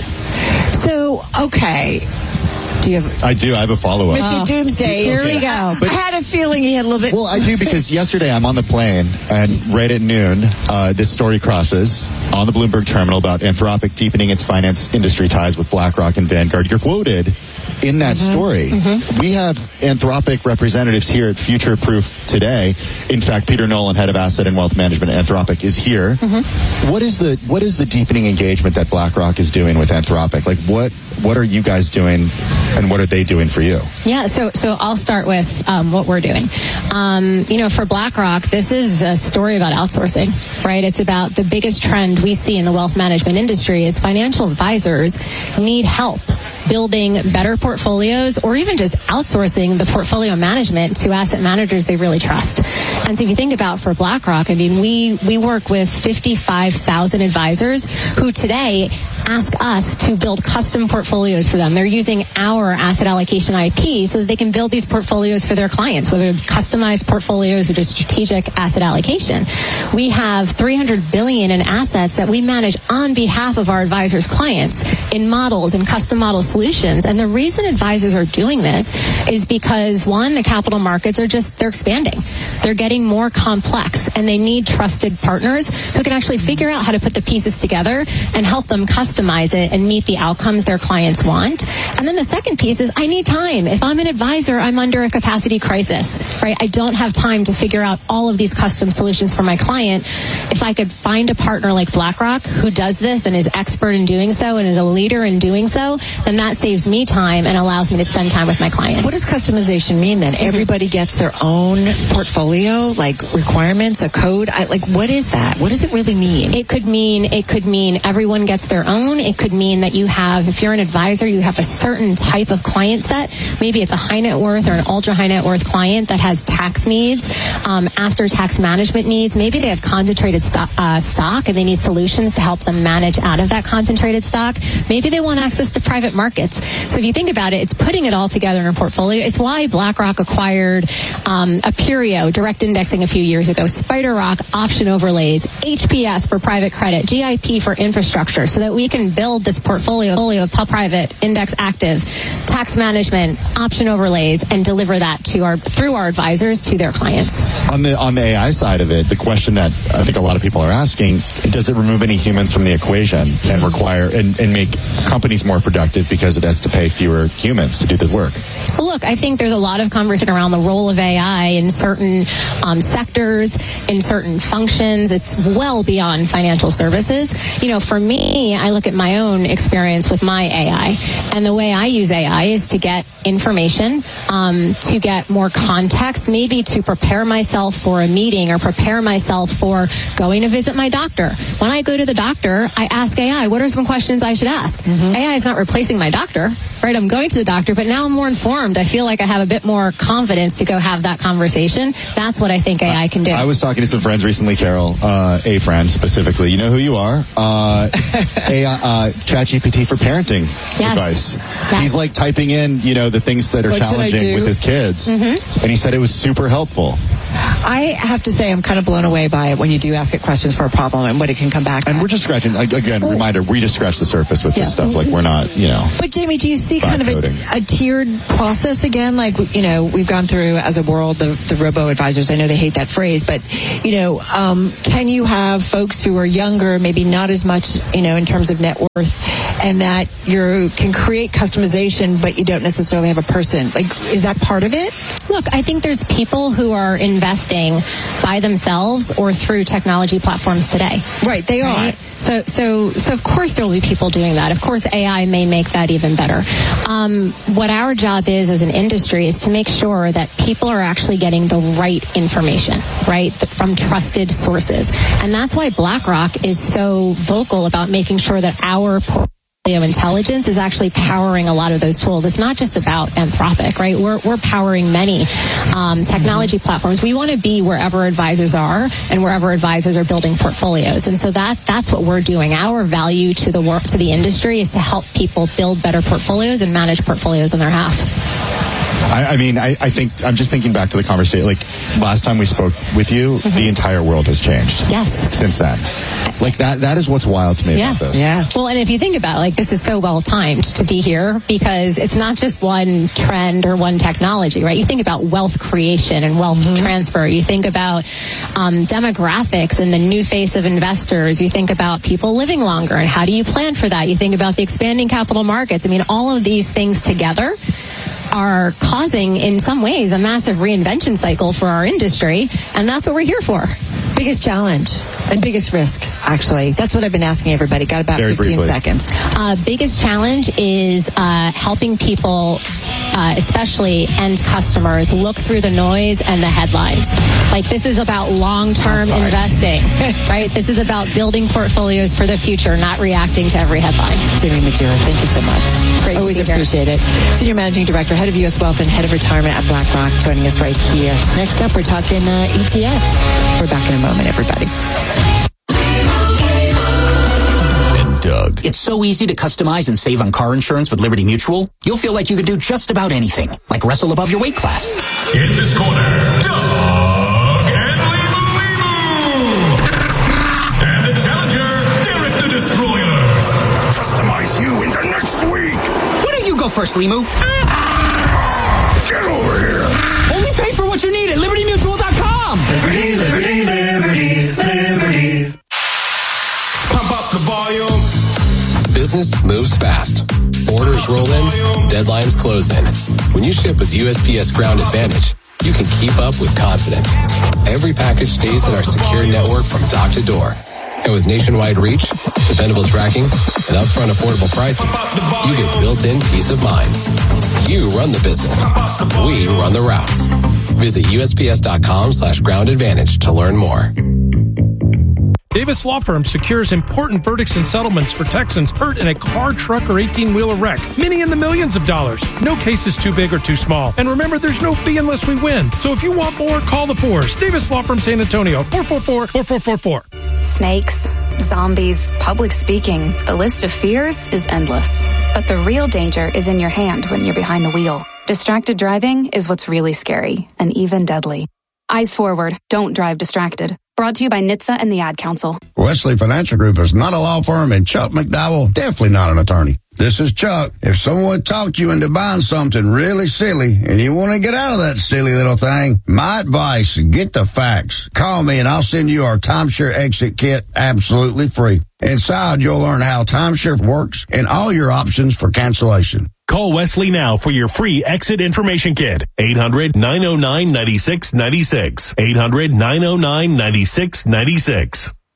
So, okay. Do you have? I do. I have a follow-up. Mister Oh. Doomsday. Here okay. we go. But I had a feeling he had a little bit. Well, I do because yesterday I'm on the plane and right at noon, uh, this story crosses on the Bloomberg terminal about Anthropic deepening its finance industry ties with BlackRock and Vanguard. You're quoted in that mm-hmm. story. Mm-hmm. We have Anthropic representatives here at Future Proof today. In fact, Peter Nolan, head of asset and wealth management at Anthropic, is here. Mm-hmm. What is the what is the deepening engagement that BlackRock is doing with Anthropic? Like, what what are you guys doing, and what are they doing for you? Yeah, so so I'll start with um, what we're doing. Um, you know, for BlackRock, this is a story about outsourcing, right? It's about the biggest trend we see in the wealth management industry is financial advisors need help building better portfolios or even just outsourcing the portfolio management to asset managers they really trust. And so if you think about for BlackRock, I mean, we, we work with fifty-five thousand advisors who today ask us to build custom portfolios for them. They're using our asset allocation I P so that they can build these portfolios for their clients, whether customized portfolios or just strategic asset allocation. We have three hundred billion dollars in assets that we manage on behalf of our advisors' clients in models and custom model solutions. And the reason advisors are doing this is because, one, the capital markets are just, they're expanding. They're getting more complex, and they need trusted partners who can actually figure out how to put the pieces together and help them customize it and meet the outcomes their clients want. And then the second piece is I need time. If I'm an advisor, I'm under a capacity crisis, right? I don't have time to figure out all of these custom solutions for my client. If I could find a partner like BlackRock who does this and is expert in doing so and is a leader in doing so, then that saves me time and allows me to spend time with my clients. What does customization mean then? Mm-hmm. Everybody gets their own portfolio, like requirements, a code? I, like, what is that? What does it really mean? It could mean, it could mean everyone gets their own. It could mean that you have, if you're an advisor, you have a certain type of client set. Maybe it's a high net worth or an ultra high net worth client that has tax needs, um, after tax management needs. Maybe they have concentrated stock, uh, stock and they need solutions to help them manage out of that concentrated stock. Maybe they want access to private markets. So if you think about it, it's putting it all together in a portfolio. It's why BlackRock acquired um, Aperio, direct indexing a few years ago, SpiderRock option overlays, H P S for private credit, G I P for infrastructure, so that we can build this portfolio of private, index active, tax management, option overlays, and deliver that to our through our advisors to their clients. On the on the A I side of it, the question that I think a lot of people are asking, does it remove any humans from the equation and require and, and make companies more productive because it has to pay fewer humans to do the work? Well, look, I think there's a lot of conversation around the role of A I in certain um, sectors, in certain functions. It's well beyond financial services. You know, for me, I look look at my own experience with my A I. And the way I use A I is to get information, um, to get more context, maybe to prepare myself for a meeting or prepare myself for going to visit my doctor. When I go to the doctor, I ask A I, what are some questions I should ask? Mm-hmm. A I is not replacing my doctor, right? I'm going to the doctor, but now I'm more informed. I feel like I have a bit more confidence to go have that conversation. That's what I think A I can do. I was talking to some friends recently, Carol, uh, a friend specifically. You know who you are. Uh, A I, uh, ChatGPT for parenting yes. advice. Yes. He's like typing in, you know, the things that are What challenging with his kids. Mm-hmm. And he said it was super helpful. I have to say I'm kind of blown away by it when you do ask it questions for a problem and what it can come back And at. we're just scratching, like, again, Ooh. reminder, we just scratched the surface with Yeah. this stuff. Like, we're not, you know. But Jamie, do you see kind of a, a tiered process again? Like, you know, we've gone through as a world the, the robo-advisors. I know they hate that phrase, but, you know, um, can you have folks who are younger, maybe not as much, you know, in terms of net worth, and that you can create customization, but you don't necessarily have a person? Like, is that part of it? Look, I think there's people who are investing by themselves or through technology platforms today. Right, they right? are. So, so, so of course there will be people doing that. Of course, A I may make that even better. Um, what our job is as an industry is to make sure that people are actually getting the right information, right, from trusted sources. And that's why BlackRock is so vocal about making sure that our portfolio intelligence is actually powering a lot of those tools. It's not just about Anthropic, right? We're, we're powering many um, technology platforms. We want to be wherever advisors are and wherever advisors are building portfolios. And so that that's what we're doing. Our value to the work to the industry is to help people build better portfolios and manage portfolios on their behalf. I, I mean, I, I think, I'm just thinking back to the conversation, like, last time we spoke with you, mm-hmm. the entire world has changed. Yes. Since then. Like, that, that is what's wild to me yeah. about this. Yeah. Well, and if you think about it, like, this is so well timed to be here because it's not just one trend or one technology, right? You think about wealth creation and wealth mm-hmm. transfer. You think about um, demographics and the new face of investors. You think about people living longer and how do you plan for that? You think about the expanding capital markets. I mean, all of these things together are causing, in some ways, a massive reinvention cycle for our industry, and that's what we're here for. Biggest challenge and biggest risk, actually. That's what I've been asking everybody. Got about Very fifteen briefly. seconds. Uh, biggest challenge is uh, helping people, uh, especially end customers, look through the noise and the headlines. Like, this is about long-term right. investing, right? This is about building portfolios for the future, not reacting to every headline. Jamie Majura, thank you so much. Great Always to be appreciate here. it. Senior Managing Director, Head of U S Wealth and Head of Retirement at BlackRock, joining us right here. Next up, we're talking uh, E T Fs. We're back in a moment, everybody. And Doug. It's so easy to customize and save on car insurance with Liberty Mutual. You'll feel like you could do just about anything, like wrestle above your weight class. In this corner, Doug and Limu Limu. And the challenger, Derek the Destroyer. Customize you into next week. Why don't you go first, Limu? Get over here. Only pay for what you need at liberty mutual dot com. Liberty, liberty, liberty, liberty. Pump up the volume. Business moves fast. Orders roll in, deadlines close in. When you ship with U S P S Ground Advantage, you can keep up with confidence. Every package stays in our secure network from dock to door. And with nationwide reach, dependable tracking, and upfront affordable pricing, you get built-in peace of mind. You run the business. We run the routes. Visit U S P S dot com slash ground advantage to learn more. Davis Law Firm secures important verdicts and settlements for Texans hurt in a car, truck, or eighteen-wheeler wreck. Many in the millions of dollars. No case is too big or too small. And remember, there's no fee unless we win. So if you want more, call the fours. Davis Law Firm San Antonio, four four four, four four four four. Snakes, zombies, public speaking. The list of fears is endless. But the real danger is in your hand when you're behind the wheel. Distracted driving is what's really scary and even deadly. Eyes forward. Don't drive distracted. Brought to you by N H T S A and the Ad Council. Wesley Financial Group is not a law firm, and Chuck McDowell definitely not an attorney. This is Chuck. If someone talked you into buying something really silly and you want to get out of that silly little thing, my advice, get the facts. Call me and I'll send you our timeshare exit kit absolutely free. Inside, you'll learn how timeshare works and all your options for cancellation. Call Wesley now for your free exit information kit. eight hundred, nine oh nine, nine six nine six. eight hundred, nine oh nine, nine six nine six.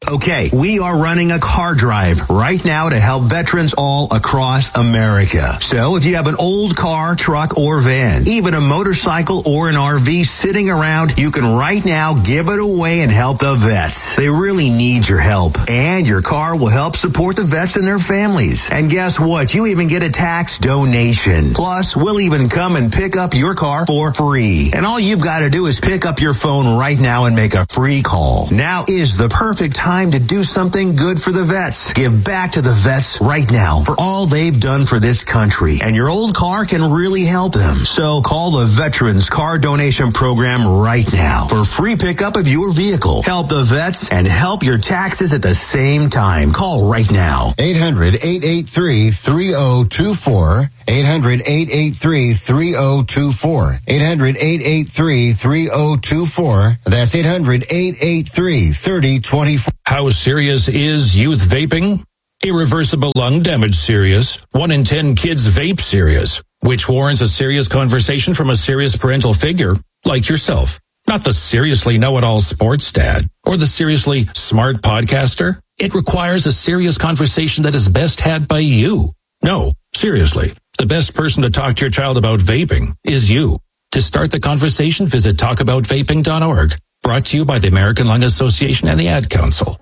Okay, we are running a car drive right now to help veterans all across America. So if you have an old car, truck, or van, even a motorcycle or an R V sitting around, you can right now give it away and help the vets. They really need your help. And your car will help support the vets and their families. And guess what? You even get a tax donation. Plus, we'll even come and pick up your car for free. And all you've got to do is pick up your phone right now and make a free call. Now is the perfect time to do something good for the vets. Give back to the vets right now for all they've done for this country. And your old car can really help them. So call the Veterans Car Donation Program right now for free pickup of your vehicle. Help the vets and help your taxes at the same time. Call right now. eight hundred, eight eight three, three oh two four. eight hundred, eight eight three, three oh two four. eight hundred, eight eight three, three oh two four. That's eight hundred, eight eight three, three oh two four. How serious is youth vaping? Irreversible lung damage serious. One in ten kids vape serious, which warrants a serious conversation from a serious parental figure like yourself. Not the seriously know-it-all sports dad or the seriously smart podcaster. It requires a serious conversation that is best had by you. No, seriously, the best person to talk to your child about vaping is you. To start the conversation, visit talk about vaping dot org. Brought to you by the American Lung Association and the Ad Council.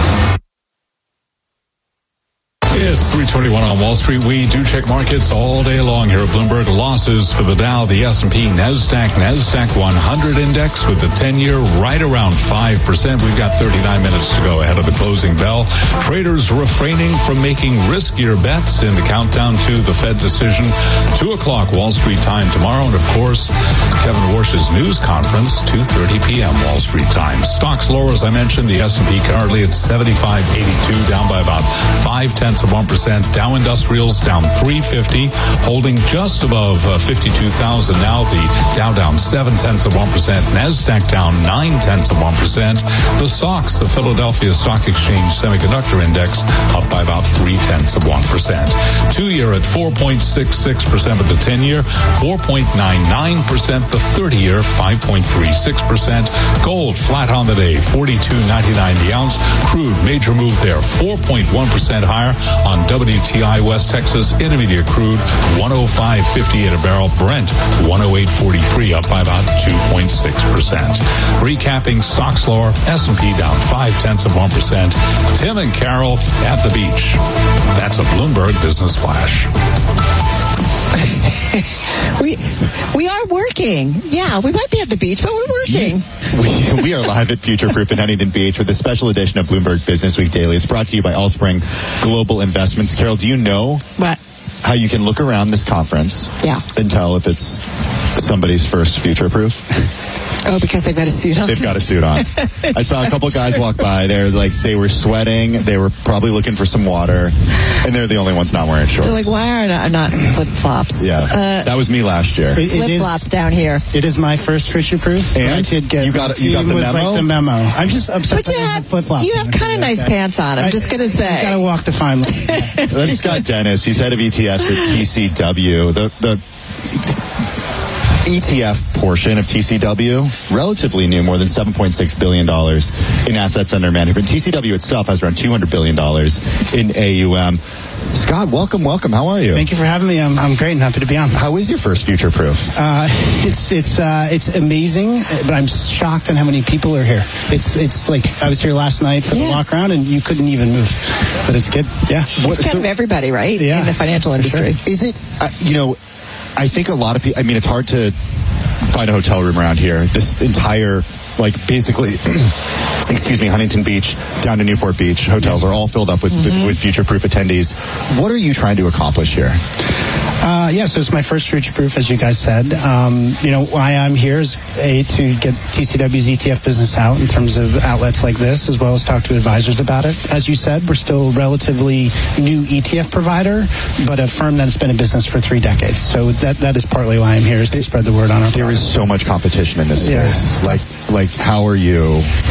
It's three twenty-one on Wall Street. We do check markets all day long here at Bloomberg. Losses for the Dow, the S and P, NASDAQ, NASDAQ one hundred index with the ten-year right around five percent. We've got thirty-nine minutes to go ahead of the closing bell. Traders refraining from making riskier bets in the countdown to the Fed decision. two o'clock Wall Street time tomorrow. And, of course, Kevin Warsh's news conference, two thirty p.m. Wall Street time. Stocks lower, as I mentioned. The S and P currently at seventy-five eighty-two, down by about five-tenths of one percent. Dow Industrials down three fifty, holding just above uh, fifty-two thousand now. The Dow down seven-tenths of one percent. NASDAQ down nine-tenths of one percent. The S O X, the Philadelphia Stock Exchange Semiconductor Index, up by about three-tenths of one percent. Two-year at four point six six percent with the ten-year, four point nine nine percent. The thirty-year, five point three six percent. Gold flat on the day, forty-two ninety-nine the ounce. Crude, major move there, four point one percent higher on W T I West Texas Intermediate Crude, one oh five fifty-eight a barrel. Brent, one oh eight forty-three, up by about two point six percent. Recapping stocks lower, S and P down five-tenths of one percent. Tim and Carol at the beach. That's a Bloomberg Business Flash. we we are working. Yeah, we might be at the beach, but we're working. We, we are live at Future Proof in Huntington Beach with a special edition of Bloomberg Business Week Daily. It's brought to you by Allspring Global Investments. Carol, do you know what? How you can look around this conference yeah. and tell if it's somebody's first Future Proof? Oh, because they've got a suit on? They've got a suit on. I saw a couple guys walk by. They're like, they were sweating. They were probably looking for some water. And they're the only ones not wearing shorts. They're like, why are I not in flip-flops? Yeah. Uh, that was me last year. Flip-flops down here. It is my first Future Proof. And I did get you got, you got the was memo? like the memo. I'm just upset but you have, flip-flops. You have kind of nice pants on, I'm I, just going to say. You got to walk the fine line. That's Scott Dennis. He's head of E T Fs at T C W. The, the E T F portion of T C W, relatively new, more than seven point six billion dollars in assets under management. T C W itself has around two hundred billion dollars in A U M. Scott, welcome, welcome. How are you? Thank you for having me. I'm, I'm great and happy to be on. How is your first Future Proof? Uh, it's it's uh, it's amazing, but I'm shocked on how many people are here. It's it's like I was here last night for yeah. the walk around and you couldn't even move. But it's good. Yeah. It's what, kind so, of everybody, right? Yeah. In the financial industry. Sure. Is it, uh, you know, I think a lot of people, I mean, it's hard to find a hotel room around here. This entire, like, basically, excuse me, Huntington Beach down to Newport Beach, hotels are all filled up with, mm-hmm. with, with Future Proof attendees. What are you trying to accomplish here? Uh, yeah, so it's my first Future Proof, as you guys said. Um, you know, why I'm here is, A, to get T C W's E T F business out in terms of outlets like this, as well as talk to advisors about it. As you said, we're still a relatively new E T F provider, but a firm that's been in business for three decades. So that that is partly why I'm here, is to spread the word on our There product. is so much competition in this yeah. space. Like, like, how are you standing out?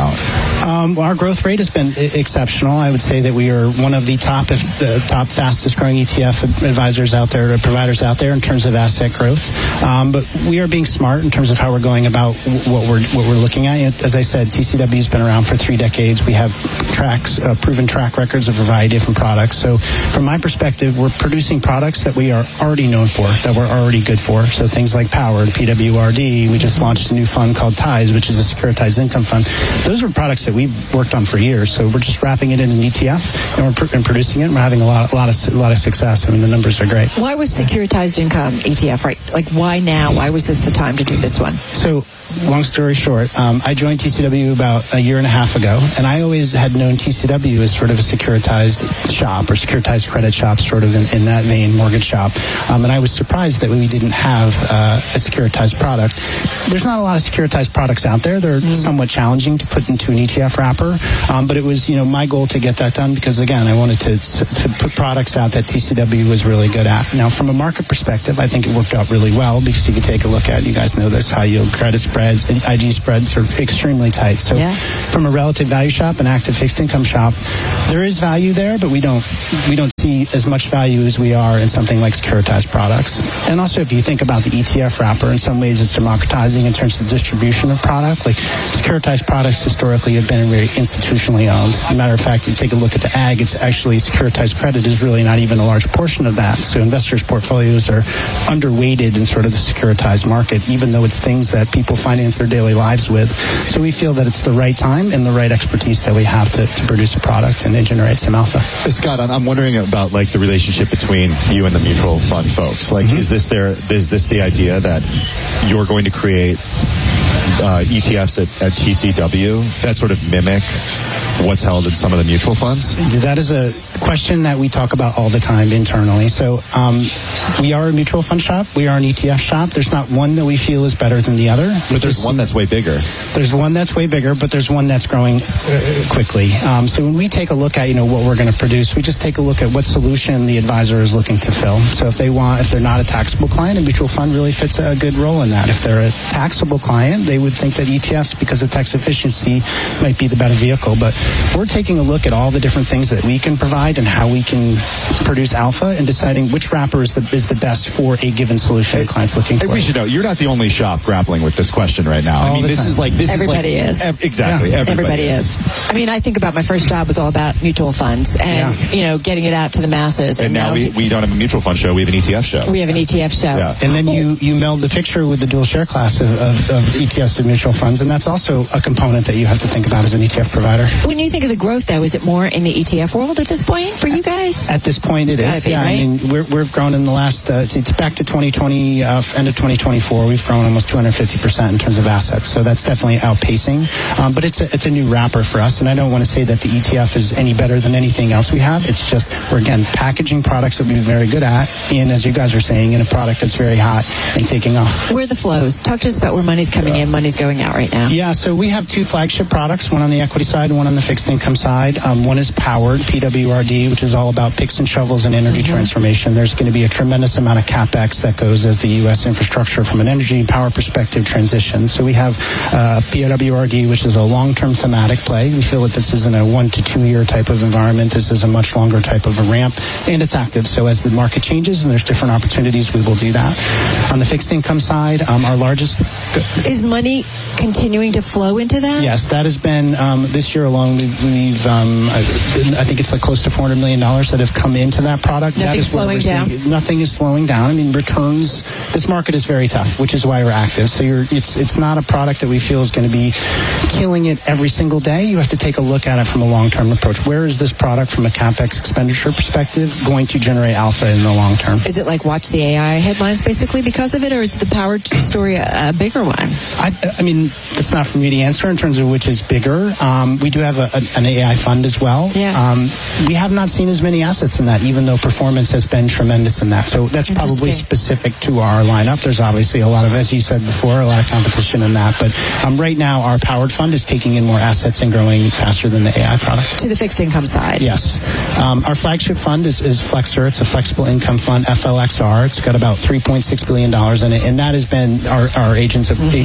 out? Um, our growth rate has been exceptional. I would say that we are one of the top, if the top fastest growing E T F advisors out there, providers out there in terms of asset growth. Um, but we are being smart in terms of how we're going about what we're what we're looking at. You know, as I said, T C W has been around for three decades. We have tracks, uh, proven track records of a variety of different products. So from my perspective, we're producing products that we are already known for, that we're already good for. So things like Powered, P W R D. We just launched a new fund called Ties, which is a securitized income fund. Those are products that we've worked on for years. So we're just wrapping it in an E T F and we're pr- and producing it. And we're having a lot, a lot of, a lot of success. I mean, the numbers are great. Why was securitized income E T F right? Like, why now? Why was this the time to do this one? So, long story short, um, I joined T C W about a year and a half ago, and I always had known T C W as sort of a securitized shop or securitized credit shop, sort of in, in that vein, mortgage shop. Um, and I was surprised that we didn't have uh, a securitized product. There's not a lot of securitized products out there. They're mm. somewhat challenging to put into an E T F wrapper, um, but it was, you know, my goal to get that done because, again, I wanted to to put products out that T C W was really good at. Now, from a market perspective, I think it worked out really well because you could take a look at, you guys know this, high yield credit spreads, and I G spreads are extremely tight. So yeah. From a relative value shop, an active fixed income shop, there is value there, but we don't we don't see as much value as we are in something like securitized products. And also, if you think about the E T F wrapper, in some ways it's democratizing in terms of the distribution of product. Like securitized products historically have been very institutionally owned. As a matter of fact, you take a look at the ag, it's actually securitized credit is really not even a large portion of that. So investors' portfolios are underweighted in sort of the securitized market, even though it's things that people finance their daily lives with. So we feel that it's the right time and the right expertise that we have to, to produce a product and generate some alpha. Scott, I'm, I'm wondering about like the relationship between you and the mutual fund folks. Like, mm-hmm. is this their, is this the idea that you're going to create uh, E T Fs at, at T C W that sort of mimic what's held in some of the mutual funds? That is a question that we talk about all the time internally. So um, we are a mutual fund shop. We are an E T F shop. There's not one that we feel is better than the other. But there's just, one that's way bigger. There's one that's way bigger, but there's one that's growing uh, quickly. Um, so when we take a look at, you know, what we're going to produce, we just take a look at what solution the advisor is looking to fill. So if they want, if they're not a taxable client, a mutual fund really fits a good role in that. If they're a taxable client, they would think that E T Fs, because of tax efficiency, might be the better vehicle. But we're taking a look at all the different things that we can provide and how we can produce alpha and deciding which wrapper is the is the best for a given solution the client's looking for. We should know, you're not the only shop grappling with this question right now. All I mean, this time. is like... This everybody is. Like, is. Ev- exactly. Yeah. Everybody, everybody is. is. I mean, I think about my first job was all about mutual funds and, yeah. you know, getting it out to the masses. And, and now, now we, we don't have a mutual fund show. We have an E T F show. We have an E T F show. Yeah. And then you, you meld the picture with the dual share class of, of, of E T Fs and mutual funds, and that's also a component that you have to think about as an E T F provider. When you think of the growth, though, is it more in the E T F world at this point for you guys? At this point, it it's is. Be, yeah, right? I mean, we're, we've grown in the last, uh, it's back to twenty twenty, uh, end of twenty twenty-four, we've grown almost two hundred fifty percent in terms of assets. So that's definitely outpacing. Um, but it's a, it's a new wrapper for us, and I don't want to say that the E T F is any better than anything else we have. It's just, we're, again, packaging products that we're very good at, and as you guys are saying, in a product that's very hot and taking off. Where are the flows? Talk to us about where money's coming in, money's going out right now. Yeah, so we have two flagship products, one on the equity side and one on the fixed income side. Um, one is Powered, P W R D, which is all about picks and shovels and energy mm-hmm. transformation. There's going to be a tremendous amount of CapEx that goes as the U S infrastructure from an energy and power perspective transition. So we have uh, P W R D, which is a long-term thematic play. We feel that this isn't a one to two-year type of environment. This is a much longer type of a ramp, and it's active. So as the market changes and there's different opportunities, we will do that. On the fixed income side, um, our largest... Is money continuing to flow into that? Yes, that has been, um, this year alone, we've, we've um, I, I think it's like close to four hundred million dollars that have come into that product. Nothing's that is slowing down? Seeing, nothing is slowing down. I mean, returns, this market is very tough, which is why we're active. So you're, it's it's not a product that we feel is going to be killing it every single day. You have to take a look at it from a long-term approach. Where is this product from a CapEx expenditure perspective going to generate alpha in the long term? Is it like watch the A I headlines basically because of it, or is the Powered story a, a bigger one? I, I mean, that's not for me to answer in terms of which is bigger. Um, we do have a, a, an A I fund as well. Yeah. Um, we have not seen as many assets in that, even though performance has been tremendous in that. So that's probably specific to our lineup. There's obviously a lot of, as you said before, a lot of competition in that. But um, right now, our Powered fund is taking in more assets and growing faster than the A I product. To the fixed income side. Yes. Um, our flagship fund is, is Flexer. It's a flexible income fund, F L X R. It's got about three point six billion dollars in it, and that has been our, our agents of, mm-hmm. agent of growth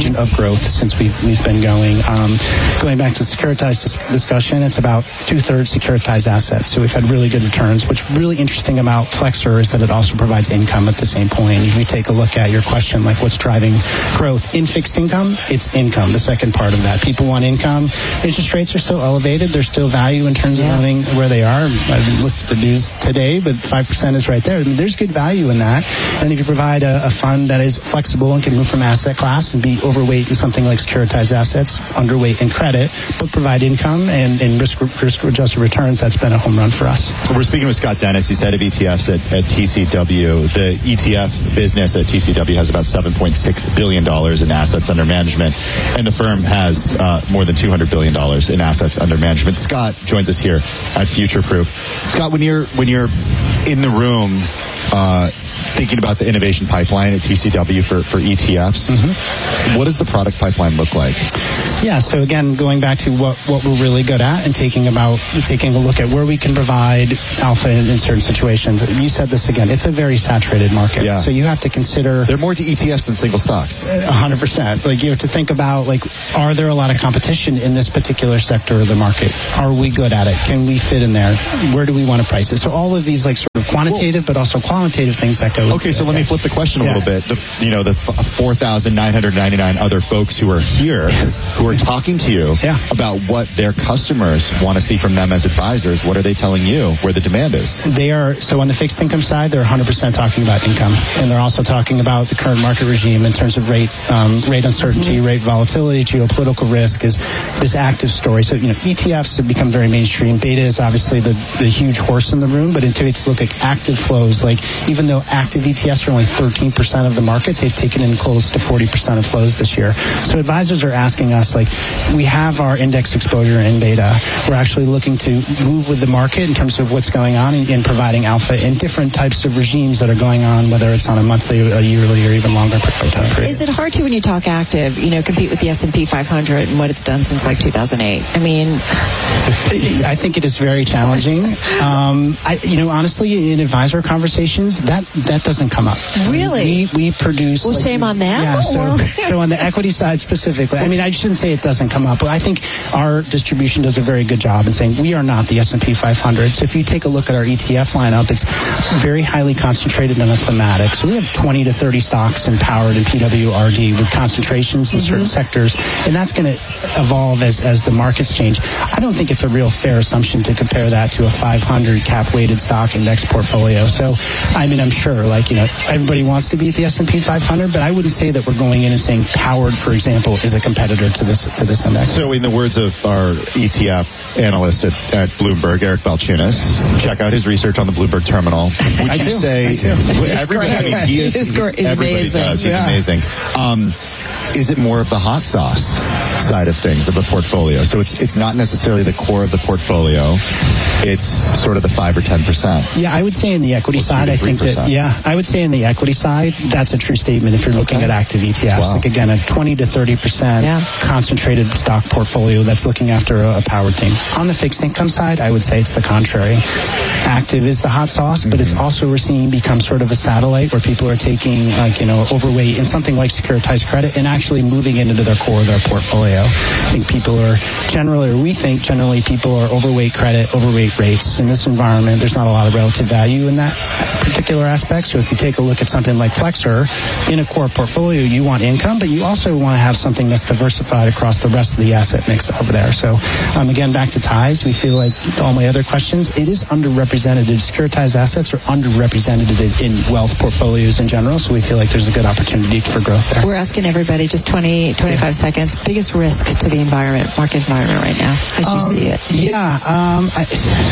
growth since we've, we've been going. Um, going back to the securitized dis- discussion, it's about two-thirds securitized assets. So we've had really good returns. What's really interesting about Flexor is that it also provides income at the same point. If we take a look at your question, like what's driving growth in fixed income, it's income, the second part of that. People want income. Interest rates are still elevated. There's still value in terms yeah. of owning where they are. I've looked at the news today, but five percent is right there. I mean, there's good value in that. And if you provide a, a fund that is flexible and can move from asset class and be overweight in something like securitized assets, underweight in credit, but provide income and, and risk, risk adjusted returns, that's been a home run for us. We're speaking with Scott Dennis. He's head of E T Fs at, at T C W. The E T F business at T C W has about seven point six billion dollars in assets under management, and the firm has uh, more than two hundred billion dollars in assets under management. Scott joins us here at Future Proof. Scott, when you're when you're in the room uh, thinking about the innovation pipeline at T C W for, for E T Fs, mm-hmm. what does the product pipeline look like? Yeah, so again, going back to what, what we're really good at and taking about taking a look at where we can provide alpha in, in certain situations. You said this again, it's a very saturated market. Yeah. So you have to consider... They're more to E T Fs than single stocks. one hundred percent. Like you have to think about, like, are there a lot of competition in this particular sector of the market? Are we good at it? Can we fit in there? Where do we want to price it? So all of these, like, sort of quantitative but also qualitative things that go... Okay, so let me flip the question a yeah. little bit. The, you know, the four thousand nine hundred ninety-nine other folks who are here who are talking to you yeah. about what their customers want to see from them as advisors. What are they telling you where the demand is? They are, so on the fixed income side, they're one hundred percent talking about income. And they're also talking about the current market regime in terms of rate um, rate uncertainty, mm-hmm. rate volatility, geopolitical risk is this active story. So, you know, E T Fs have become very mainstream. Beta is obviously the, the huge horse in the room, but until it's look at active flows, like even though active E T Fs are only thirteen percent of the market, they've taken in close to forty percent of flows this year. So advisors are asking us, like, we have our index exposure in beta. We're actually looking to move with the market in terms of what's going on and, and providing alpha in different types of regimes that are going on, whether it's on a monthly, a yearly, or even longer time period. Is it hard to, when you talk active, you know, compete with the S and P five hundred and what it's done since like two thousand eight? I mean... I think it is very challenging. Um, I, you know, honestly, in advisor conversations, that, that doesn't come up. Really? We, we produce... Well, like, shame on them. Yeah, so, so on the equity side specifically, I mean, I shouldn't say it doesn't come up, but I think our distribution does a very good job in saying we are not the S and P five hundred. So if you take a look at our E T F lineup, it's very highly concentrated in a thematic. So we have twenty to thirty stocks empowered in P W R D with concentrations in mm-hmm. certain sectors, and that's going to evolve as, as the markets change. I don't think it's a real fair assumption to compare that to a five hundred cap-weighted stock index portfolio. So, I mean, I'm sure, like, you know, everybody wants to be at the S and P five hundred, but I wouldn't say that we're going in and saying Powered, for example, is a competitor to this to this index. So in the words of our E T F analyst at, at Bloomberg, Eric Balchunas, check out his research on the Bloomberg terminal. Would I you do. say... I do. Everybody, I mean, he is, He's gr- he's everybody amazing. does. He's yeah. amazing. Um, is it more of the hot sauce side of things, of the portfolio? So it's it's not necessarily the core of the portfolio. It's sort of the five or ten percent. Yeah, I would say in the equity well, side, I think that, yeah, I would say in the equity side, that's a true statement if you're looking okay. at active E T Fs. Wow. Like, again, a twenty to thirty percent yeah. concentrated stock portfolio that's looking after a, a power team. On the fixed income side, I would say it's the contrary. Active is the hot sauce, but mm-hmm. it's also, we're seeing become sort of a satellite where people are taking, like, you know, overweight in something like securitized credit and actually moving it into their core of their portfolio. I think people are generally, or we think generally people are overweight credit, overweight rates. In this environment, there's not a lot of relative value in that particular aspect. So if you take a look at something like Flexor, in a core portfolio, you want income, but you also want to have something that's diversified across the rest of the asset mix over there. So um, again, back to ties, we feel like all my other questions, it is underrepresented. Securitized assets are underrepresented in wealth portfolios in general. So we feel like there's a good opportunity for growth there. We're asking everybody just twenty, twenty-five yeah. seconds. Biggest risk to the environment, market environment right now, as um, you see it? Yeah, um, I,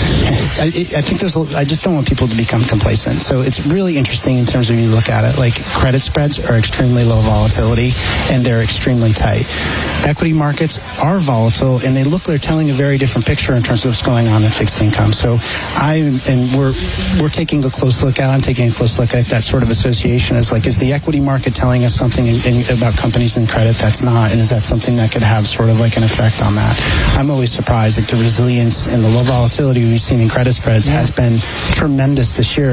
I, I think there's. I just don't want people to become complacent. So it's really interesting in terms of you look at it. Like, credit spreads are extremely low volatility, and they're extremely tight. Equity markets are volatile, and they look. They're telling a very different picture in terms of what's going on in fixed income. So I and we're we're taking a close look at. I'm taking a close look at that sort of association. As like, is the equity market telling us something in, in, about companies and credit that's not, and is that something that could have sort of like an effect on that? I'm always surprised that the resilience and the low volatility we've seen in credit spreads yeah. has been tremendous this year compared to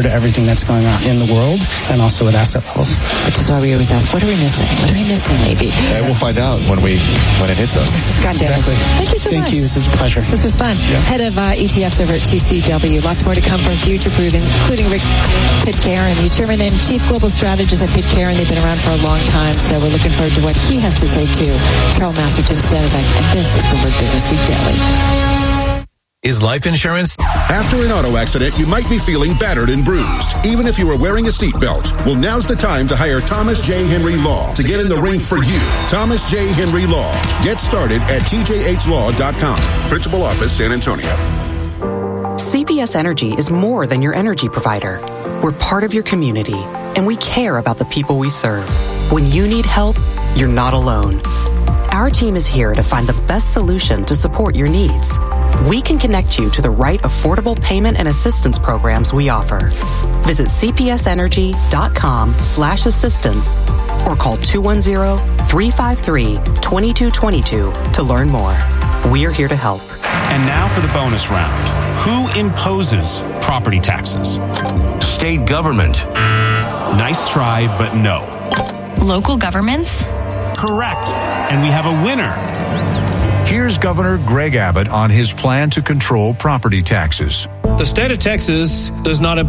to everything that's going on in the world and also at asset levels. Which is why we always ask, what are we missing? What are we missing, maybe? And we'll find out when we when it hits us. Scott Davis, Exactly. thank you so Thank much. you. This is a pleasure. This was fun. Yeah. Head of uh, E T Fs over at T C W. Lots more to come from Future Proof, including Rick Pitcairn. He's chairman and chief global strategist at Pitcairn. They've been around for a long time, so we're looking forward to what he has to say too. Carol Master, Jim Stanovic, and this is Bloomberg Business Week Daily. Is life insurance? After an auto accident, you might be feeling battered and bruised, even if you are wearing a seatbelt. Well, now's the time to hire Thomas J. Henry Law to get in the ring for you. Thomas J. Henry Law. Get started at T J H law dot com. Principal Office, San Antonio. C P S Energy is more than your energy provider. We're part of your community, and we care about the people we serve. When you need help, you're not alone. Our team is here to find the best solution to support your needs. We can connect you to the right affordable payment and assistance programs we offer. Visit cpsenergy.com slash assistance or call two one zero, three five three, two two two two to learn more. We're here to help. And now for the bonus round. Who imposes property taxes? State government. Nice try, but no. Local governments? Correct. And we have a winner. Here's Governor Greg Abbott on his plan to control property taxes. The state of Texas does not impose